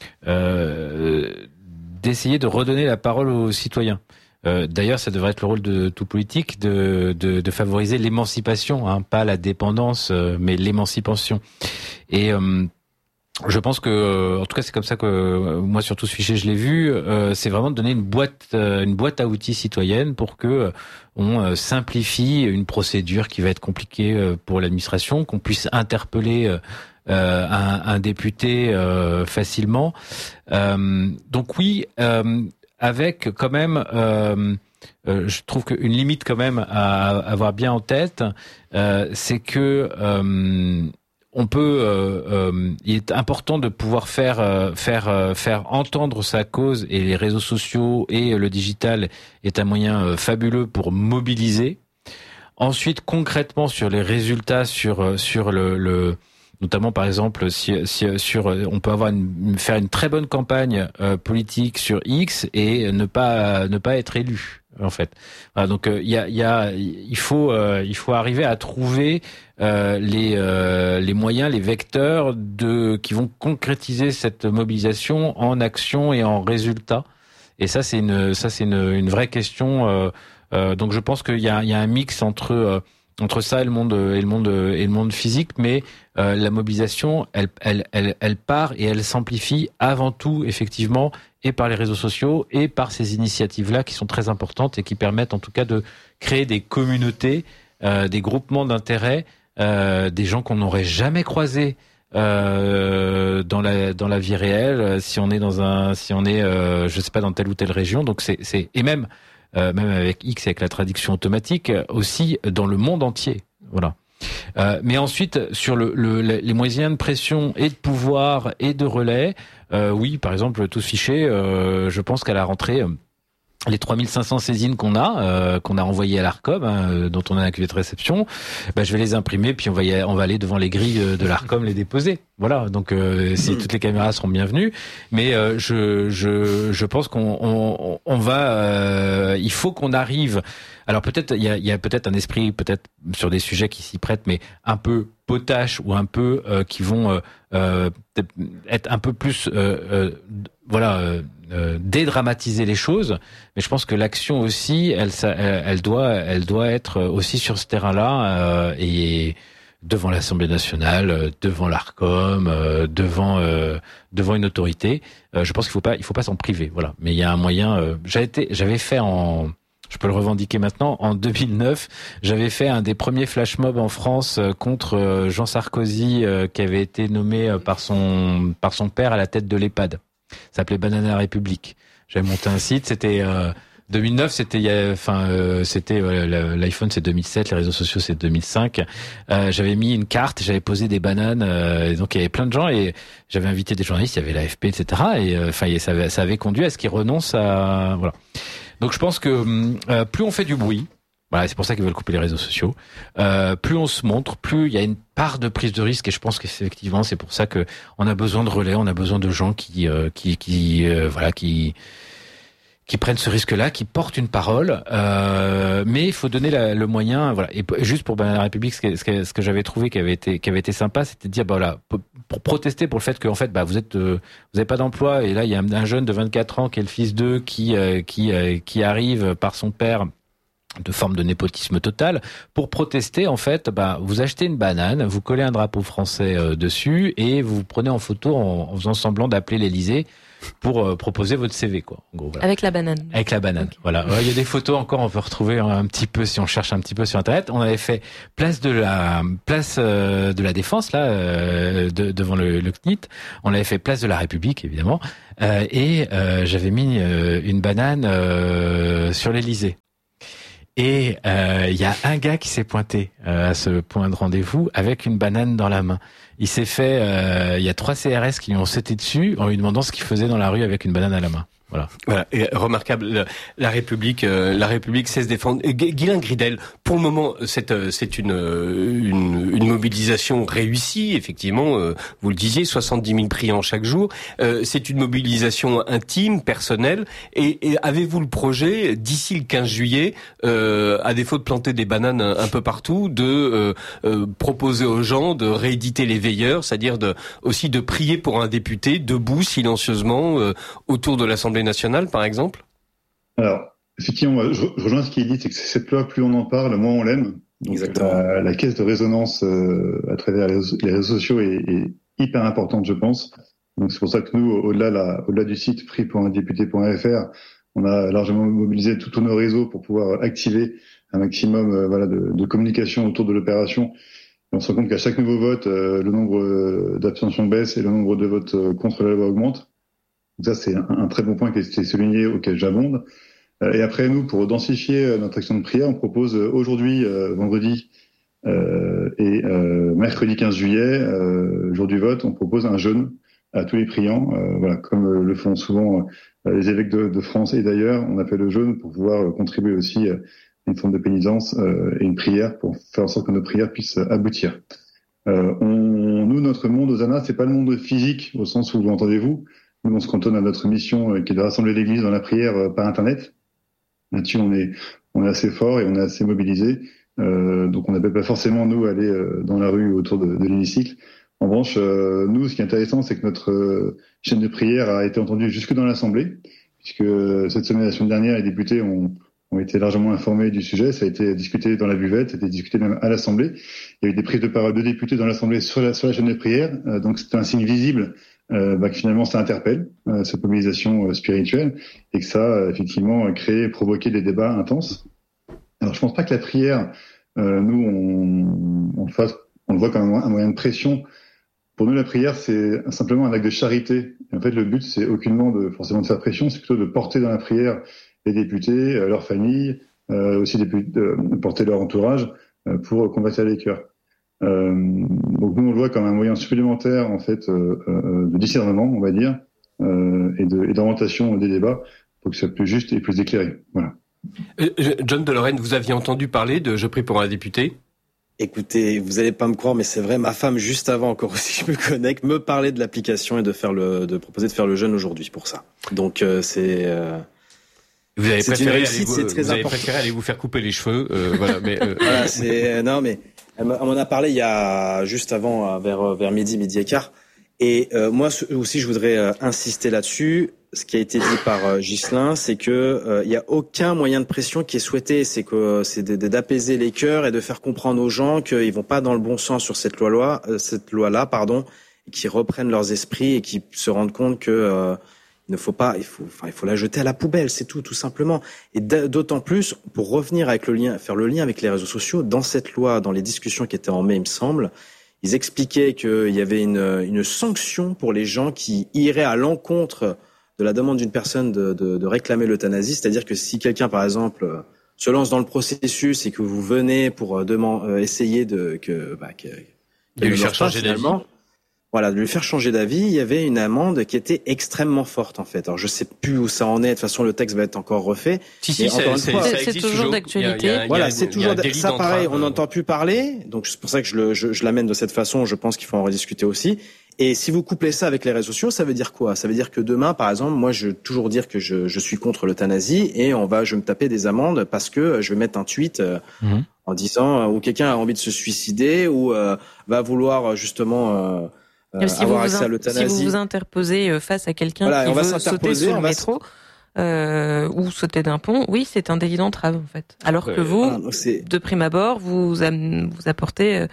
euh, d'essayer de redonner la parole aux citoyens. Euh, d'ailleurs, ça devrait être le rôle de tout politique de, de, de favoriser l'émancipation, hein, pas la dépendance, euh, mais l'émancipation. Et euh, je pense que, en tout cas, c'est comme ça que euh, moi, sur Tous Fichés, je l'ai vu. Euh, c'est vraiment de donner une boîte, euh, une boîte à outils citoyenne pour que euh, on euh, simplifie une procédure qui va être compliquée euh, pour l'administration, qu'on puisse interpeller euh, euh, un, un député euh, facilement. Euh, donc oui, euh, avec quand même, euh, euh, je trouve qu'une limite quand même à, à avoir bien en tête, euh, c'est que euh, on peut, euh, euh, il est important de pouvoir faire euh, faire euh, faire entendre sa cause, et les réseaux sociaux et le digital est un moyen euh, fabuleux pour mobiliser. Ensuite, concrètement sur les résultats, sur sur le, le notamment par exemple si, si sur on peut avoir une, faire une très bonne campagne euh, politique sur X et ne pas ne pas être élu. En fait, voilà, donc il euh, y a, y a, il faut, euh, il faut arriver à trouver euh, les, euh, les moyens, les vecteurs de qui vont concrétiser cette mobilisation en action et en résultat. Et ça, c'est une, ça c'est une, une vraie question. Euh, euh, donc, je pense qu'il y a, il y a un mix entre euh, entre ça et le monde et le monde et le monde physique, mais euh, la mobilisation, elle, elle, elle, elle part et elle s'amplifie avant tout, effectivement, et par les réseaux sociaux et par ces initiatives-là qui sont très importantes et qui permettent en tout cas de créer des communautés, euh, des groupements d'intérêt, euh, des gens qu'on n'aurait jamais croisés euh, dans la dans la vie réelle si on est dans un si on est euh, je sais pas dans telle ou telle région. Donc c'est c'est et même euh, même avec X, avec la traduction automatique, aussi dans le monde entier. Voilà. Euh, mais ensuite, sur le, le, les moyens de pression et de pouvoir et de relais, euh, oui, par exemple, Tous Fichés, euh, je pense qu'à la rentrée, euh, les trois mille cinq cents saisines qu'on a, euh, qu'on a envoyées à l'Arcom, hein, dont on a un accusé de réception, bah, je vais les imprimer, puis on va, y, on va aller devant les grilles de l'Arcom les déposer. Voilà, donc euh, si toutes les caméras seront bienvenues, mais euh, je, je, je pense qu'on on, on va, euh, il faut qu'on arrive. Alors peut-être il y a, il y a peut-être un esprit, peut-être sur des sujets qui s'y prêtent, mais un peu potache ou un peu euh, qui vont euh, euh, être un peu plus, euh, euh, voilà, euh, euh, dédramatiser les choses. Mais je pense que l'action aussi, elle, ça, elle, elle doit, elle doit être aussi sur ce terrain-là euh, et devant l'Assemblée nationale, devant l'Arcom, euh, devant euh, devant une autorité. Euh, je pense qu'il faut pas, il faut pas s'en priver. Voilà. Mais il y a un moyen. Euh, j'avais été, j'avais fait en Je peux le revendiquer maintenant. En deux mille neuf, j'avais fait un des premiers flash mobs en France contre Jean Sarkozy, qui avait été nommé par son par son père à la tête de l'EHPAD. Ça s'appelait Banana République. J'avais monté un site. C'était euh, deux mille neuf. C'était, enfin, euh, c'était euh, l'iPhone, c'est deux mille sept. Les réseaux sociaux, c'est deux mille cinq. Euh, j'avais mis une carte. J'avais posé des bananes. Euh, et donc il y avait plein de gens et j'avais invité des journalistes. Il y avait l'A F P, et cetera. Et enfin, euh, ça, ça avait conduit à ce qu'ils renoncent à voilà. Donc je pense que euh, plus on fait du bruit, voilà, c'est pour ça qu'ils veulent couper les réseaux sociaux. Euh, plus on se montre, plus il y a une part de prise de risque, et je pense que c'est effectivement c'est pour ça que on a besoin de relais, on a besoin de gens qui euh, qui qui euh, voilà qui qui prennent ce risque-là, qui portent une parole, euh, mais il faut donner la, le moyen, voilà. Et juste pour ben, la République, ce que, ce que, ce que j'avais trouvé qui avait été qui avait été sympa, c'était de dire bah voilà, pour, pour protester pour le fait que en fait bah vous êtes euh, vous avez pas d'emploi, et là il y a un, un jeune de vingt-quatre ans qui est le fils d'eux qui euh, qui euh, qui arrive par son père de forme de népotisme total. Pour protester, en fait, bah, vous achetez une banane, vous collez un drapeau français euh, dessus, et vous vous prenez en photo en, en faisant semblant d'appeler l'Élysée pour euh, proposer votre C V, quoi. En gros, voilà. Avec la banane. Avec la banane. Okay. Voilà. Il y a des photos encore, on peut retrouver un petit peu si on cherche un petit peu sur Internet. On avait fait place de la place euh, de la Défense là, euh, de, devant le, le C N I T. On avait fait place de la République, évidemment, euh, et euh, j'avais mis euh, une banane euh, sur l'Élysée. Et il euh, y a un gars qui s'est pointé euh, à ce point de rendez-vous avec une banane dans la main. Il s'est fait, il euh, y a trois C R S qui lui ont sauté dessus en lui demandant ce qu'il faisait dans la rue avec une banane à la main. Voilà. Voilà. Et remarquable. La, la République, euh, la République sait se défendre. Guylain Gridel, pour le moment, c'est, c'est une, une, une mobilisation réussie. Effectivement, euh, vous le disiez, soixante-dix mille priants chaque jour. Euh, c'est une mobilisation intime, personnelle. Et, et avez-vous le projet, d'ici le quinze juillet, euh, à défaut de planter des bananes un, un peu partout, de euh, euh, proposer aux gens de rééditer les veilleurs, c'est-à-dire de, aussi de prier pour un député debout silencieusement euh, autour de l'Assemblée nationale, par exemple? Alors, effectivement, je, je rejoins ce qui est dit, c'est que cette loi, plus on en parle, moins on l'aime. Donc, la, la caisse de résonance euh, à travers les réseaux, les réseaux sociaux est, est hyper importante, je pense. Donc, c'est pour ça que nous, au-delà, la, au-delà du site prix point député point f r, on a largement mobilisé tous nos réseaux pour pouvoir activer un maximum euh, voilà, de, de communication autour de l'opération. Et on se rend compte qu'à chaque nouveau vote, euh, le nombre d'abstentions baisse et le nombre de votes euh, contre la loi augmente. Ça, c'est un, un très bon point qui est souligné, auquel j'abonde. Euh, et après, nous, pour densifier notre action de prière, on propose aujourd'hui, euh, vendredi euh, et euh, mercredi quinze juillet, euh, jour du vote, on propose un jeûne à tous les priants. Euh, voilà, comme euh, le font souvent euh, les évêques de, de France et d'ailleurs, on appelle le jeûne pour pouvoir euh, contribuer aussi à une forme de pénitence euh, et une prière pour faire en sorte que nos prières puissent aboutir. Euh, on, nous, notre monde aux A N A, c'est pas le monde physique au sens où vous entendez-vous. Nous, on se cantonne à notre mission euh, qui est de rassembler l'Église dans la prière euh, par Internet. Là-dessus, on est, on est assez fort et on est assez mobilisé. Euh, donc, on n'appelle pas forcément, nous, aller euh, dans la rue autour de, de l'hémicycle. En revanche, euh, nous, ce qui est intéressant, c'est que notre euh, chaîne de prière a été entendue jusque dans l'Assemblée, puisque euh, cette semaine, la semaine dernière, les députés ont, ont été largement informés du sujet. Ça a été discuté dans la buvette, ça a été discuté même à l'Assemblée. Il y a eu des prises de parole de députés dans l'Assemblée sur la, sur la chaîne de prière. Euh, donc, c'est un signe visible Euh, bah, que finalement ça interpelle euh, cette mobilisation euh, spirituelle et que ça euh, effectivement créé, provoqué des débats intenses. Alors je pense pas que la prière, euh, nous on, on, fasse, on le voit comme un moyen de pression. Pour nous la prière c'est simplement un acte de charité. Et en fait le but c'est aucunement de forcément de faire pression, c'est plutôt de porter dans la prière les députés, euh, leurs familles, euh, aussi des, de porter leur entourage euh, pour combattre les cœurs. Euh, donc nous on le voit comme un moyen supplémentaire en fait euh, euh, de discernement on va dire euh, et, de, et d'orientation des débats pour que ce soit plus juste et plus éclairé. Voilà. Euh, John de Lorraine, vous aviez entendu parler de Je prie pour un député? Écoutez, vous allez pas me croire, mais c'est vrai, ma femme juste avant encore aussi je me connecte me parlait de l'application et de faire le, de proposer de faire le jeûne aujourd'hui pour ça. Donc euh, c'est euh... Vous avez c'est préféré, réussite, aller, vous, c'est très vous avez préféré aller vous faire couper les cheveux, euh, voilà. Mais euh... voilà, c'est non mais on m'en a parlé il y a juste avant vers vers midi midi et quart. Et euh, moi aussi je voudrais euh, insister là-dessus. Ce qui a été dit par euh, Ghislain, c'est que euh, il y a aucun moyen de pression qui est souhaité. C'est que euh, c'est de, de, d'apaiser les cœurs et de faire comprendre aux gens qu'ils vont pas dans le bon sens sur cette loi-là, euh, cette loi-là, pardon, et qu'ils reprennent leurs esprits et qu'ils se rendent compte que euh, il ne faut pas, il faut, enfin, il faut la jeter à la poubelle, c'est tout, tout simplement. Et d'autant plus, pour revenir avec le lien, faire le lien avec les réseaux sociaux, dans cette loi, dans les discussions qui étaient en mai, il me semble, ils expliquaient qu'il y avait une, une sanction pour les gens qui iraient à l'encontre de la demande d'une personne de, de, de réclamer l'euthanasie. C'est-à-dire que si quelqu'un, par exemple, se lance dans le processus et que vous venez pour demander, essayer de, que, bah, que, de lui faire changer d'avis. voilà, de lui faire changer d'avis, il y avait une amende qui était extrêmement forte en fait. Alors je sais plus où ça en est. De toute façon, le texte va être encore refait. Si si, encore une c'est, fois, c'est, c'est toujours d'actualité. Voilà, c'est toujours ça. Pareil, on euh... n'entend plus parler. Donc c'est pour ça que je, le, je, je l'amène de cette façon. Je pense qu'il faut en rediscuter aussi. Et si vous couplez ça avec les réseaux sociaux, ça veut dire quoi? Ça veut dire que demain, par exemple, moi, je veux toujours dire que je, je suis contre l'euthanasie et on va, je vais me taper des amendes parce que je vais mettre un tweet euh, mmh. en disant ou quelqu'un a envie de se suicider ou euh, va vouloir justement. Euh, Euh, si, avoir vous accès vous in- à l'euthanasie. si vous vous interposez face à quelqu'un voilà, qui veut sauter sur le métro euh, ou sauter d'un pont, oui, c'est un délit d'entrave en fait. Alors que vous, voilà, donc c'est... de prime abord, vous am- vous apportez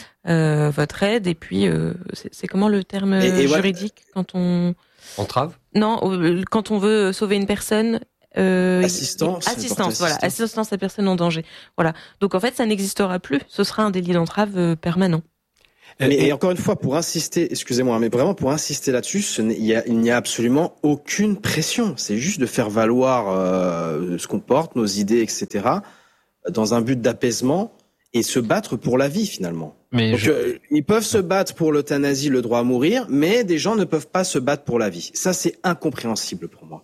euh, votre aide et puis euh, c'est, c'est comment le terme et, et juridique voilà. quand on entrave? Non, quand on veut sauver une personne. Euh, assistance, assistance, voilà, assistance à personne en danger. Voilà. Donc en fait, ça n'existera plus. Ce sera un délit d'entrave euh, permanent. Mais et encore une fois, pour insister, excusez-moi, mais vraiment pour insister là-dessus, ce n'est, il, y a, il n'y a absolument aucune pression. C'est juste de faire valoir euh, ce qu'on porte, nos idées, et cetera, dans un but d'apaisement et se battre pour la vie finalement. Mais Donc, je... euh, ils peuvent se battre pour l'euthanasie, le droit à mourir, mais des gens ne peuvent pas se battre pour la vie. Ça, c'est incompréhensible pour moi.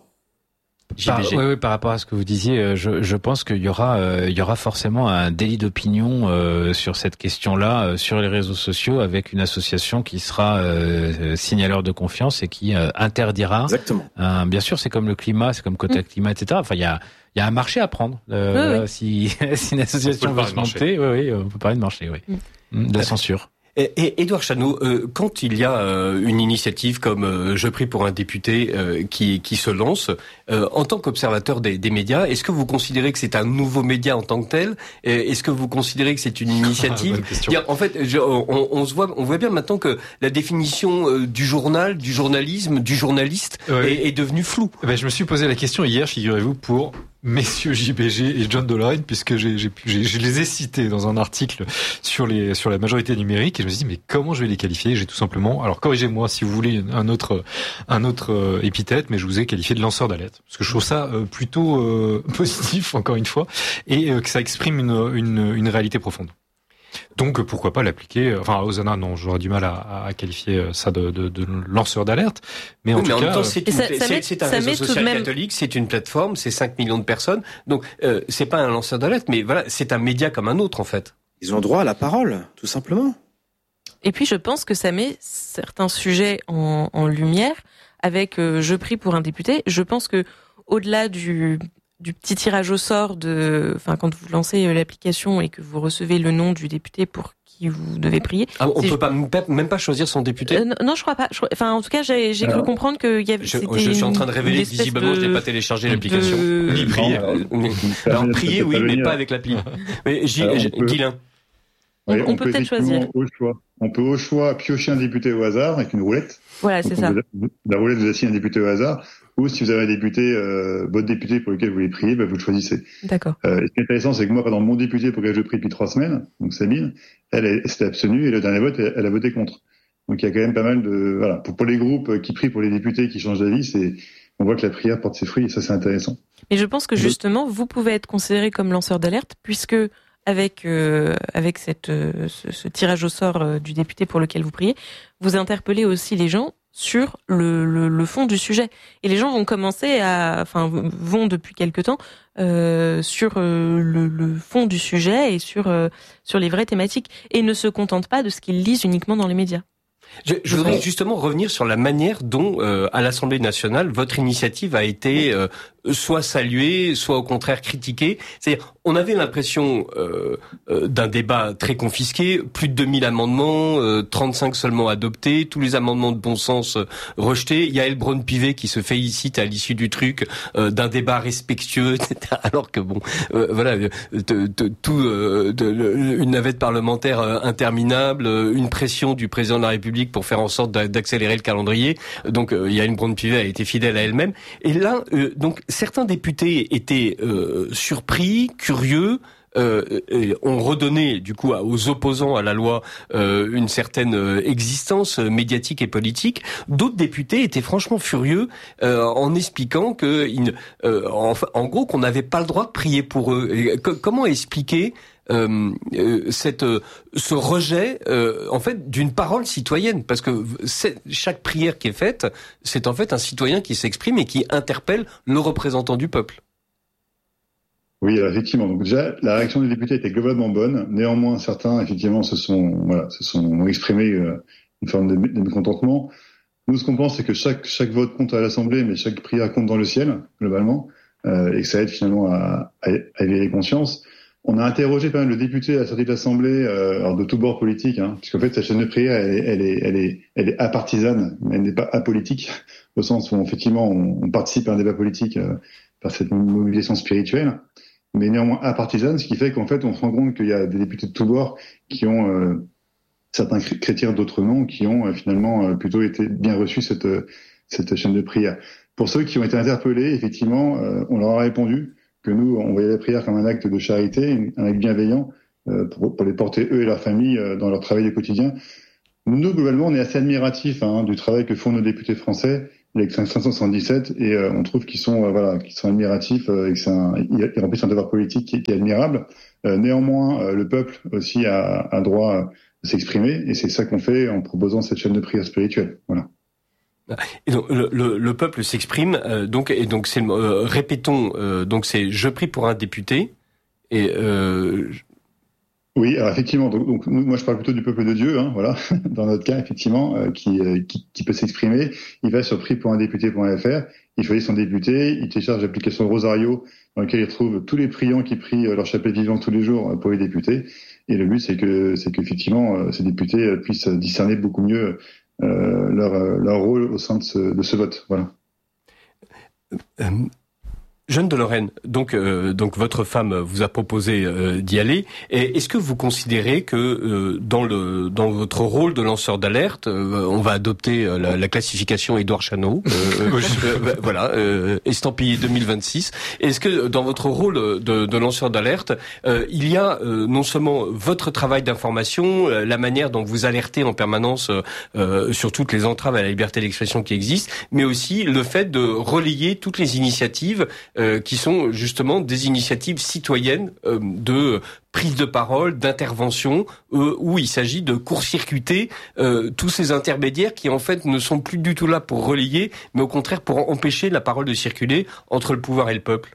Par, oui, oui, par rapport à ce que vous disiez, je, je pense qu'il y aura, euh, il y aura forcément un délit d'opinion euh, sur cette question-là euh, sur les réseaux sociaux, avec une association qui sera euh, signaleur de confiance et qui euh, interdira. Exactement. Euh, bien sûr, c'est comme le climat, c'est comme Quota Climat, et cetera. Enfin, il y a, il y a un marché à prendre. Euh, oui, oui. Si, si une association veut se monter, oui, oui, on peut parler de marché, oui, mm. de la censure. Et, et Édouard Chaneau, euh, quand il y a euh, une initiative comme euh, Je prie pour un député euh, qui, qui se lance, euh, en tant qu'observateur des, des médias, est-ce que vous considérez que c'est un nouveau média en tant que tel? Est-ce que vous considérez que c'est une initiative? En fait, je, on, on se voit, on voit bien maintenant que la définition euh, du journal, du journalisme, du journaliste oui. est, est devenue floue. Ben, je me suis posé la question hier, figurez-vous, pour messieurs J B G et John Dollarine, puisque j'ai, j'ai, j'ai, je les ai cités dans un article sur les sur la majorité numérique, et je me suis dit mais comment je vais les qualifier? J'ai tout simplement, alors corrigez-moi si vous voulez un autre un autre euh, épithète, mais je vous ai qualifié de lanceur d'alerte parce que je trouve ça euh, plutôt euh, positif encore une fois et euh, que ça exprime une une, une réalité profonde. Donc pourquoi pas l'appliquer? Enfin, Hosanna, non, j'aurais du mal à, à qualifier ça de, de, de lanceur d'alerte. Mais en oui, tout mais cas, en même temps, c'est, une, ça, c'est, ça met, c'est un ça réseau social même... catholique, c'est une plateforme, c'est cinq millions de personnes. Donc euh, c'est pas un lanceur d'alerte, mais voilà, c'est un média comme un autre en fait. Ils ont droit à la parole, tout simplement. Et puis je pense que ça met certains sujets en, en lumière. Avec euh, Je prie pour un député, je pense que au-delà du du petit tirage au sort de, enfin quand vous lancez l'application et que vous recevez le nom du député pour qui vous devez prier. Ah, on si peut je... pas même pas choisir son député. Euh, non, non, je crois pas. Je crois... Enfin, en tout cas, j'ai, j'ai cru comprendre que y avait. Je, je suis en train de révéler que visiblement, de... je n'ai pas téléchargé l'application. De... Ni prier. Alors prier, oui, mais pas avec l'appli. Mais Guilain. On, on, on peut, peut peut-être choisir. Au choix. On peut au choix piocher un député au hasard avec une roulette. Voilà, c'est ça. Vous, la roulette vous assigne un député au hasard. Ou si vous avez un député, euh, votre député pour lequel vous voulez prier, bah, vous le choisissez. D'accord. Euh, ce qui est intéressant, c'est que moi, pendant mon député pour lequel je prie depuis trois semaines, donc Sabine, elle, elle s'était abstenue et le dernier vote, elle, elle a voté contre. Donc il y a quand même pas mal de, voilà, pour, pour les groupes qui prient pour les députés qui changent d'avis, c'est, on voit que la prière porte ses fruits et ça c'est intéressant. Mais je pense que justement, vous pouvez être considéré comme lanceur d'alerte puisque avec euh, avec cette euh, ce, ce tirage au sort euh, du député pour lequel vous priez, vous interpellez aussi les gens sur le, le, le fond du sujet. Et les gens vont commencer à, enfin, vont depuis quelque temps euh, sur euh, le, le fond du sujet et sur euh, sur les vraies thématiques et ne se contentent pas de ce qu'ils lisent uniquement dans les médias. Je, je voudrais justement revenir sur la manière dont, euh, à l'Assemblée nationale, votre initiative a été euh, soit saluée, soit au contraire critiquée. C'est-à-dire, on avait l'impression euh, euh, d'un débat très confisqué, plus de deux mille amendements, euh, trente-cinq seulement adoptés, tous les amendements de bon sens euh, rejetés. Yael Braun-Pivet qui se félicite à l'issue du truc euh, d'un débat respectueux, et cetera. Alors que bon, euh, voilà, de, de, de, tout euh, de, de, une navette parlementaire euh, interminable, euh, une pression du président de la République pour faire en sorte d'accélérer le calendrier. Donc euh, Yael Braun-Pivet a été fidèle à elle-même. Et là, euh, donc certains députés étaient euh, surpris, curieux, euh, ont redonné du coup aux opposants à la loi euh, une certaine existence médiatique et politique, d'autres députés étaient franchement furieux euh, en expliquant que, ils, euh, en, en gros, qu'on n'avait pas le droit de prier pour eux. Et que, comment expliquer Euh, euh, cette, euh, ce rejet euh, en fait d'une parole citoyenne, parce que chaque prière qui est faite, c'est en fait un citoyen qui s'exprime et qui interpelle le représentant du peuple. Oui, alors effectivement. Donc déjà, la réaction des députés était globalement bonne. Néanmoins, certains effectivement se sont voilà se sont exprimés euh, une forme de, de mécontentement. Nous, ce qu'on pense, c'est que chaque chaque vote compte à l'Assemblée, mais chaque prière compte dans le ciel globalement, euh, et que ça aide finalement à, à, à éveiller les consciences. On a interrogé pas mal de députés à la sortie de l'Assemblée, euh, alors de tous bords politiques, hein, puisqu'en fait, cette chaîne de prière, elle est, elle est, elle est, elle est apartisane, mais elle n'est pas apolitique, au sens où effectivement, on, on participe à un débat politique euh, par cette mobilisation spirituelle, mais néanmoins apartisane, ce qui fait qu'en fait, on se rend compte qu'il y a des députés de tous bords qui ont euh, certains chrétiens d'autres noms, qui ont euh, finalement euh, plutôt été bien reçus cette cette chaîne de prière. Pour ceux qui ont été interpellés, effectivement, euh, on leur a répondu que nous, on voyait la prière comme un acte de charité, un acte bienveillant euh, pour, pour les porter eux et leur famille euh, dans leur travail au quotidien. Nous, globalement, on est assez admiratifs hein, du travail que font nos députés français, les cinq cent soixante-dix-sept, et euh, on trouve qu'ils sont euh, voilà, qu'ils sont admiratifs euh, et que c'est un, ils remplissent un devoir politique qui, qui est admirable. Euh, néanmoins, euh, le peuple aussi a, a droit de s'exprimer, et c'est ça qu'on fait en proposant cette chaîne de prière spirituelle. Voilà. Et donc, le, le, le peuple s'exprime, euh, donc et donc c'est euh, répétons euh, donc c'est je prie pour un député et euh... oui alors effectivement donc, donc moi je parle plutôt du peuple de Dieu hein, voilà dans notre cas effectivement euh, qui, euh, qui qui peut s'exprimer. Il va sur prie pour un député point f r, il choisit son député, il télécharge l'application Rosario dans laquelle il trouve tous les priants qui prient leur chapelet vivant tous les jours pour les députés, et le but c'est que c'est qu'effectivement ces députés puissent discerner beaucoup mieux Euh, leur, leur rôle au sein de ce, de ce vote. Voilà. Euh, Jeanne de Lorraine, donc euh, donc votre femme vous a proposé euh, d'y aller. Et est-ce que vous considérez que euh, dans le dans votre rôle de lanceur d'alerte, euh, on va adopter euh, la, la classification Édouard Chano, euh, euh, voilà, euh, estampillé deux mille vingt-six. Est-ce que dans votre rôle de, de lanceur d'alerte, euh, il y a euh, non seulement votre travail d'information, euh, la manière dont vous alertez en permanence euh, sur toutes les entraves à la liberté d'expression qui existent, mais aussi le fait de relayer toutes les initiatives Euh, qui sont justement des initiatives citoyennes euh, de prise de parole, d'intervention, euh, où il s'agit de court-circuiter euh, tous ces intermédiaires qui en fait ne sont plus du tout là pour relayer, mais au contraire pour empêcher la parole de circuler entre le pouvoir et le peuple.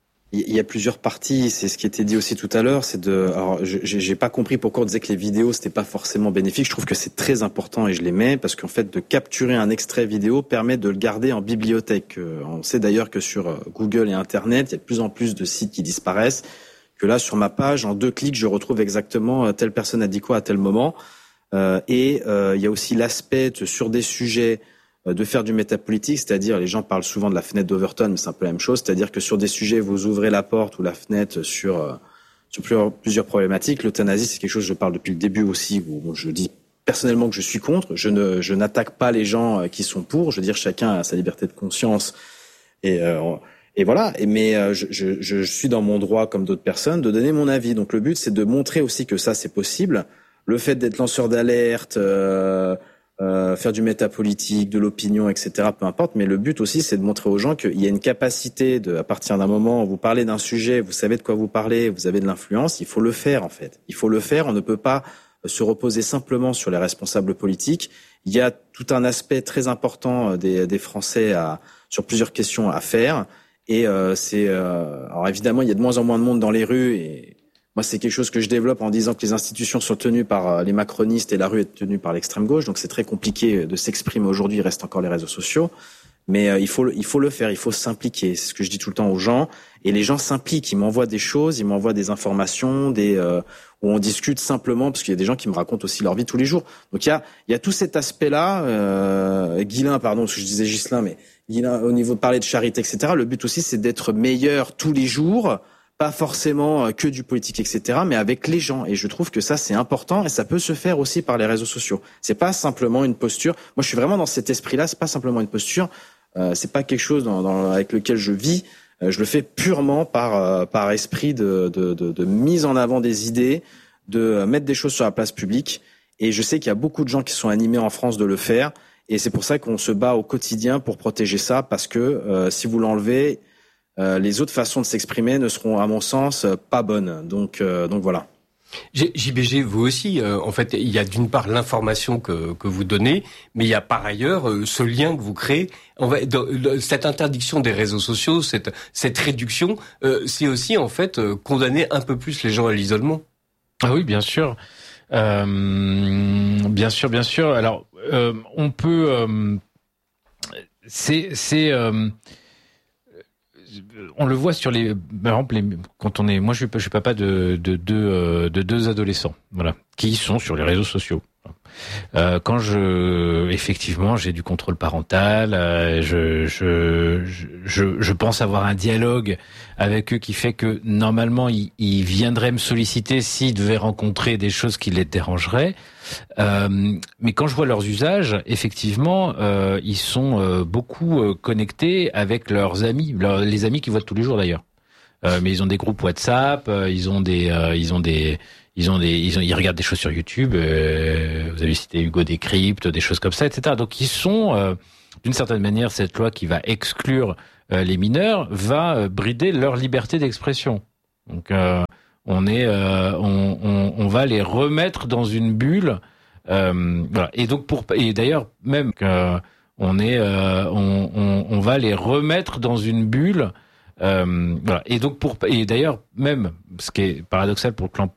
Il y a plusieurs parties, c'est ce qui était dit aussi tout à l'heure, c'est de, alors j'ai pas compris pourquoi on disait que les vidéos c'était pas forcément bénéfique. Je trouve que c'est très important et je les mets parce qu'en fait de capturer un extrait vidéo permet de le garder en bibliothèque. On sait d'ailleurs que sur Google et Internet, il y a de plus en plus de sites qui disparaissent, que là sur ma page, en deux clics, je retrouve exactement telle personne a dit quoi à tel moment. Euh, et euh, il y a aussi l'aspect sur des sujets de faire du métapolitique, c'est-à-dire les gens parlent souvent de la fenêtre d'Overton, mais c'est un peu la même chose, c'est-à-dire que sur des sujets, vous ouvrez la porte ou la fenêtre sur euh, sur plusieurs, plusieurs problématiques. L'euthanasie, c'est quelque chose que je parle depuis le début aussi, où bon, je dis personnellement que je suis contre, je ne je n'attaque pas les gens qui sont pour, je veux dire chacun a sa liberté de conscience et euh, et voilà, et mais euh, je, je je suis dans mon droit comme d'autres personnes de donner mon avis. Donc le but c'est de montrer aussi que ça c'est possible. Le fait d'être lanceur d'alerte, euh, Euh, faire du métapolitique, de l'opinion, et cetera, peu importe. Mais le but aussi, c'est de montrer aux gens qu'il y a une capacité de, à partir d'un moment où vous parlez d'un sujet, vous savez de quoi vous parlez, vous avez de l'influence, il faut le faire, en fait. Il faut le faire. On ne peut pas se reposer simplement sur les responsables politiques. Il y a tout un aspect très important des, des Français à, sur plusieurs questions à faire. Et euh, c'est, euh, alors évidemment, il y a de moins en moins de monde dans les rues et moi, c'est quelque chose que je développe en disant que les institutions sont tenues par les macronistes et la rue est tenue par l'extrême gauche. Donc, c'est très compliqué de s'exprimer aujourd'hui. Il reste encore les réseaux sociaux. Mais euh, il faut, il faut le faire. Il faut s'impliquer. C'est ce que je dis tout le temps aux gens. Et les gens s'impliquent. Ils m'envoient des choses. Ils m'envoient des informations, des, euh, où on discute simplement parce qu'il y a des gens qui me racontent aussi leur vie tous les jours. Donc, il y a, il y a tout cet aspect-là. Euh, Guilain, pardon, parce que je disais Ghislain, mais Guilain, au niveau de parler de charité, et cetera. Le but aussi, c'est d'être meilleur tous les jours. Pas forcément que du politique, et cetera, mais avec les gens. Et je trouve que ça, c'est important et ça peut se faire aussi par les réseaux sociaux. C'est pas simplement une posture. Moi, je suis vraiment dans cet esprit-là. C'est pas simplement une posture. Euh, c'est pas quelque chose dans, dans, avec lequel je vis. Euh, je le fais purement par euh, par esprit de, de de de mise en avant des idées, de mettre des choses sur la place publique. Et je sais qu'il y a beaucoup de gens qui sont animés en France de le faire. Et c'est pour ça qu'on se bat au quotidien pour protéger ça, parce que euh, si vous l'enlevez, euh, les autres façons de s'exprimer ne seront, à mon sens, pas bonnes. Donc, euh, donc voilà. J B G, vous aussi, euh, en fait, il y a d'une part l'information que, que vous donnez, mais il y a par ailleurs euh, ce lien que vous créez. On va, de, de, cette interdiction des réseaux sociaux, cette, cette réduction, euh, c'est aussi en fait euh, condamner un peu plus les gens à l'isolement. Ah oui, bien sûr. Euh, bien sûr, bien sûr. Alors, euh, on peut... Euh, c'est... c'est euh, on le voit sur les, par exemple, les, quand on est, moi je suis, je suis papa de de deux de deux adolescents, voilà, qui sont sur les réseaux sociaux. Euh, quand je, effectivement, j'ai du contrôle parental, euh, je, je je je pense avoir un dialogue avec eux qui fait que normalement ils, ils viendraient me solliciter s'ils devaient rencontrer des choses qui les dérangeraient. Euh, mais quand je vois leurs usages, effectivement, euh, ils sont euh, beaucoup euh, connectés avec leurs amis, leurs, les amis qu'ils voient tous les jours d'ailleurs. Euh, mais ils ont des groupes WhatsApp, euh, ils ont des, euh, ils ont des, ils ont des, ils ont, ils regardent des choses sur YouTube. Euh, vous avez cité Hugo Décrypte, des choses comme ça, et cetera. Donc ils sont, euh, d'une certaine manière, cette loi qui va exclure euh, les mineurs va euh, brider leur liberté d'expression. Donc euh, on est, euh, on, on, on va les remettre dans une bulle. Euh, voilà. Et donc pour, et d'ailleurs même euh, on est, euh, on, on, on va les remettre dans une bulle. Euh, voilà. Et donc pour, et d'ailleurs même, ce qui est paradoxal pour le clan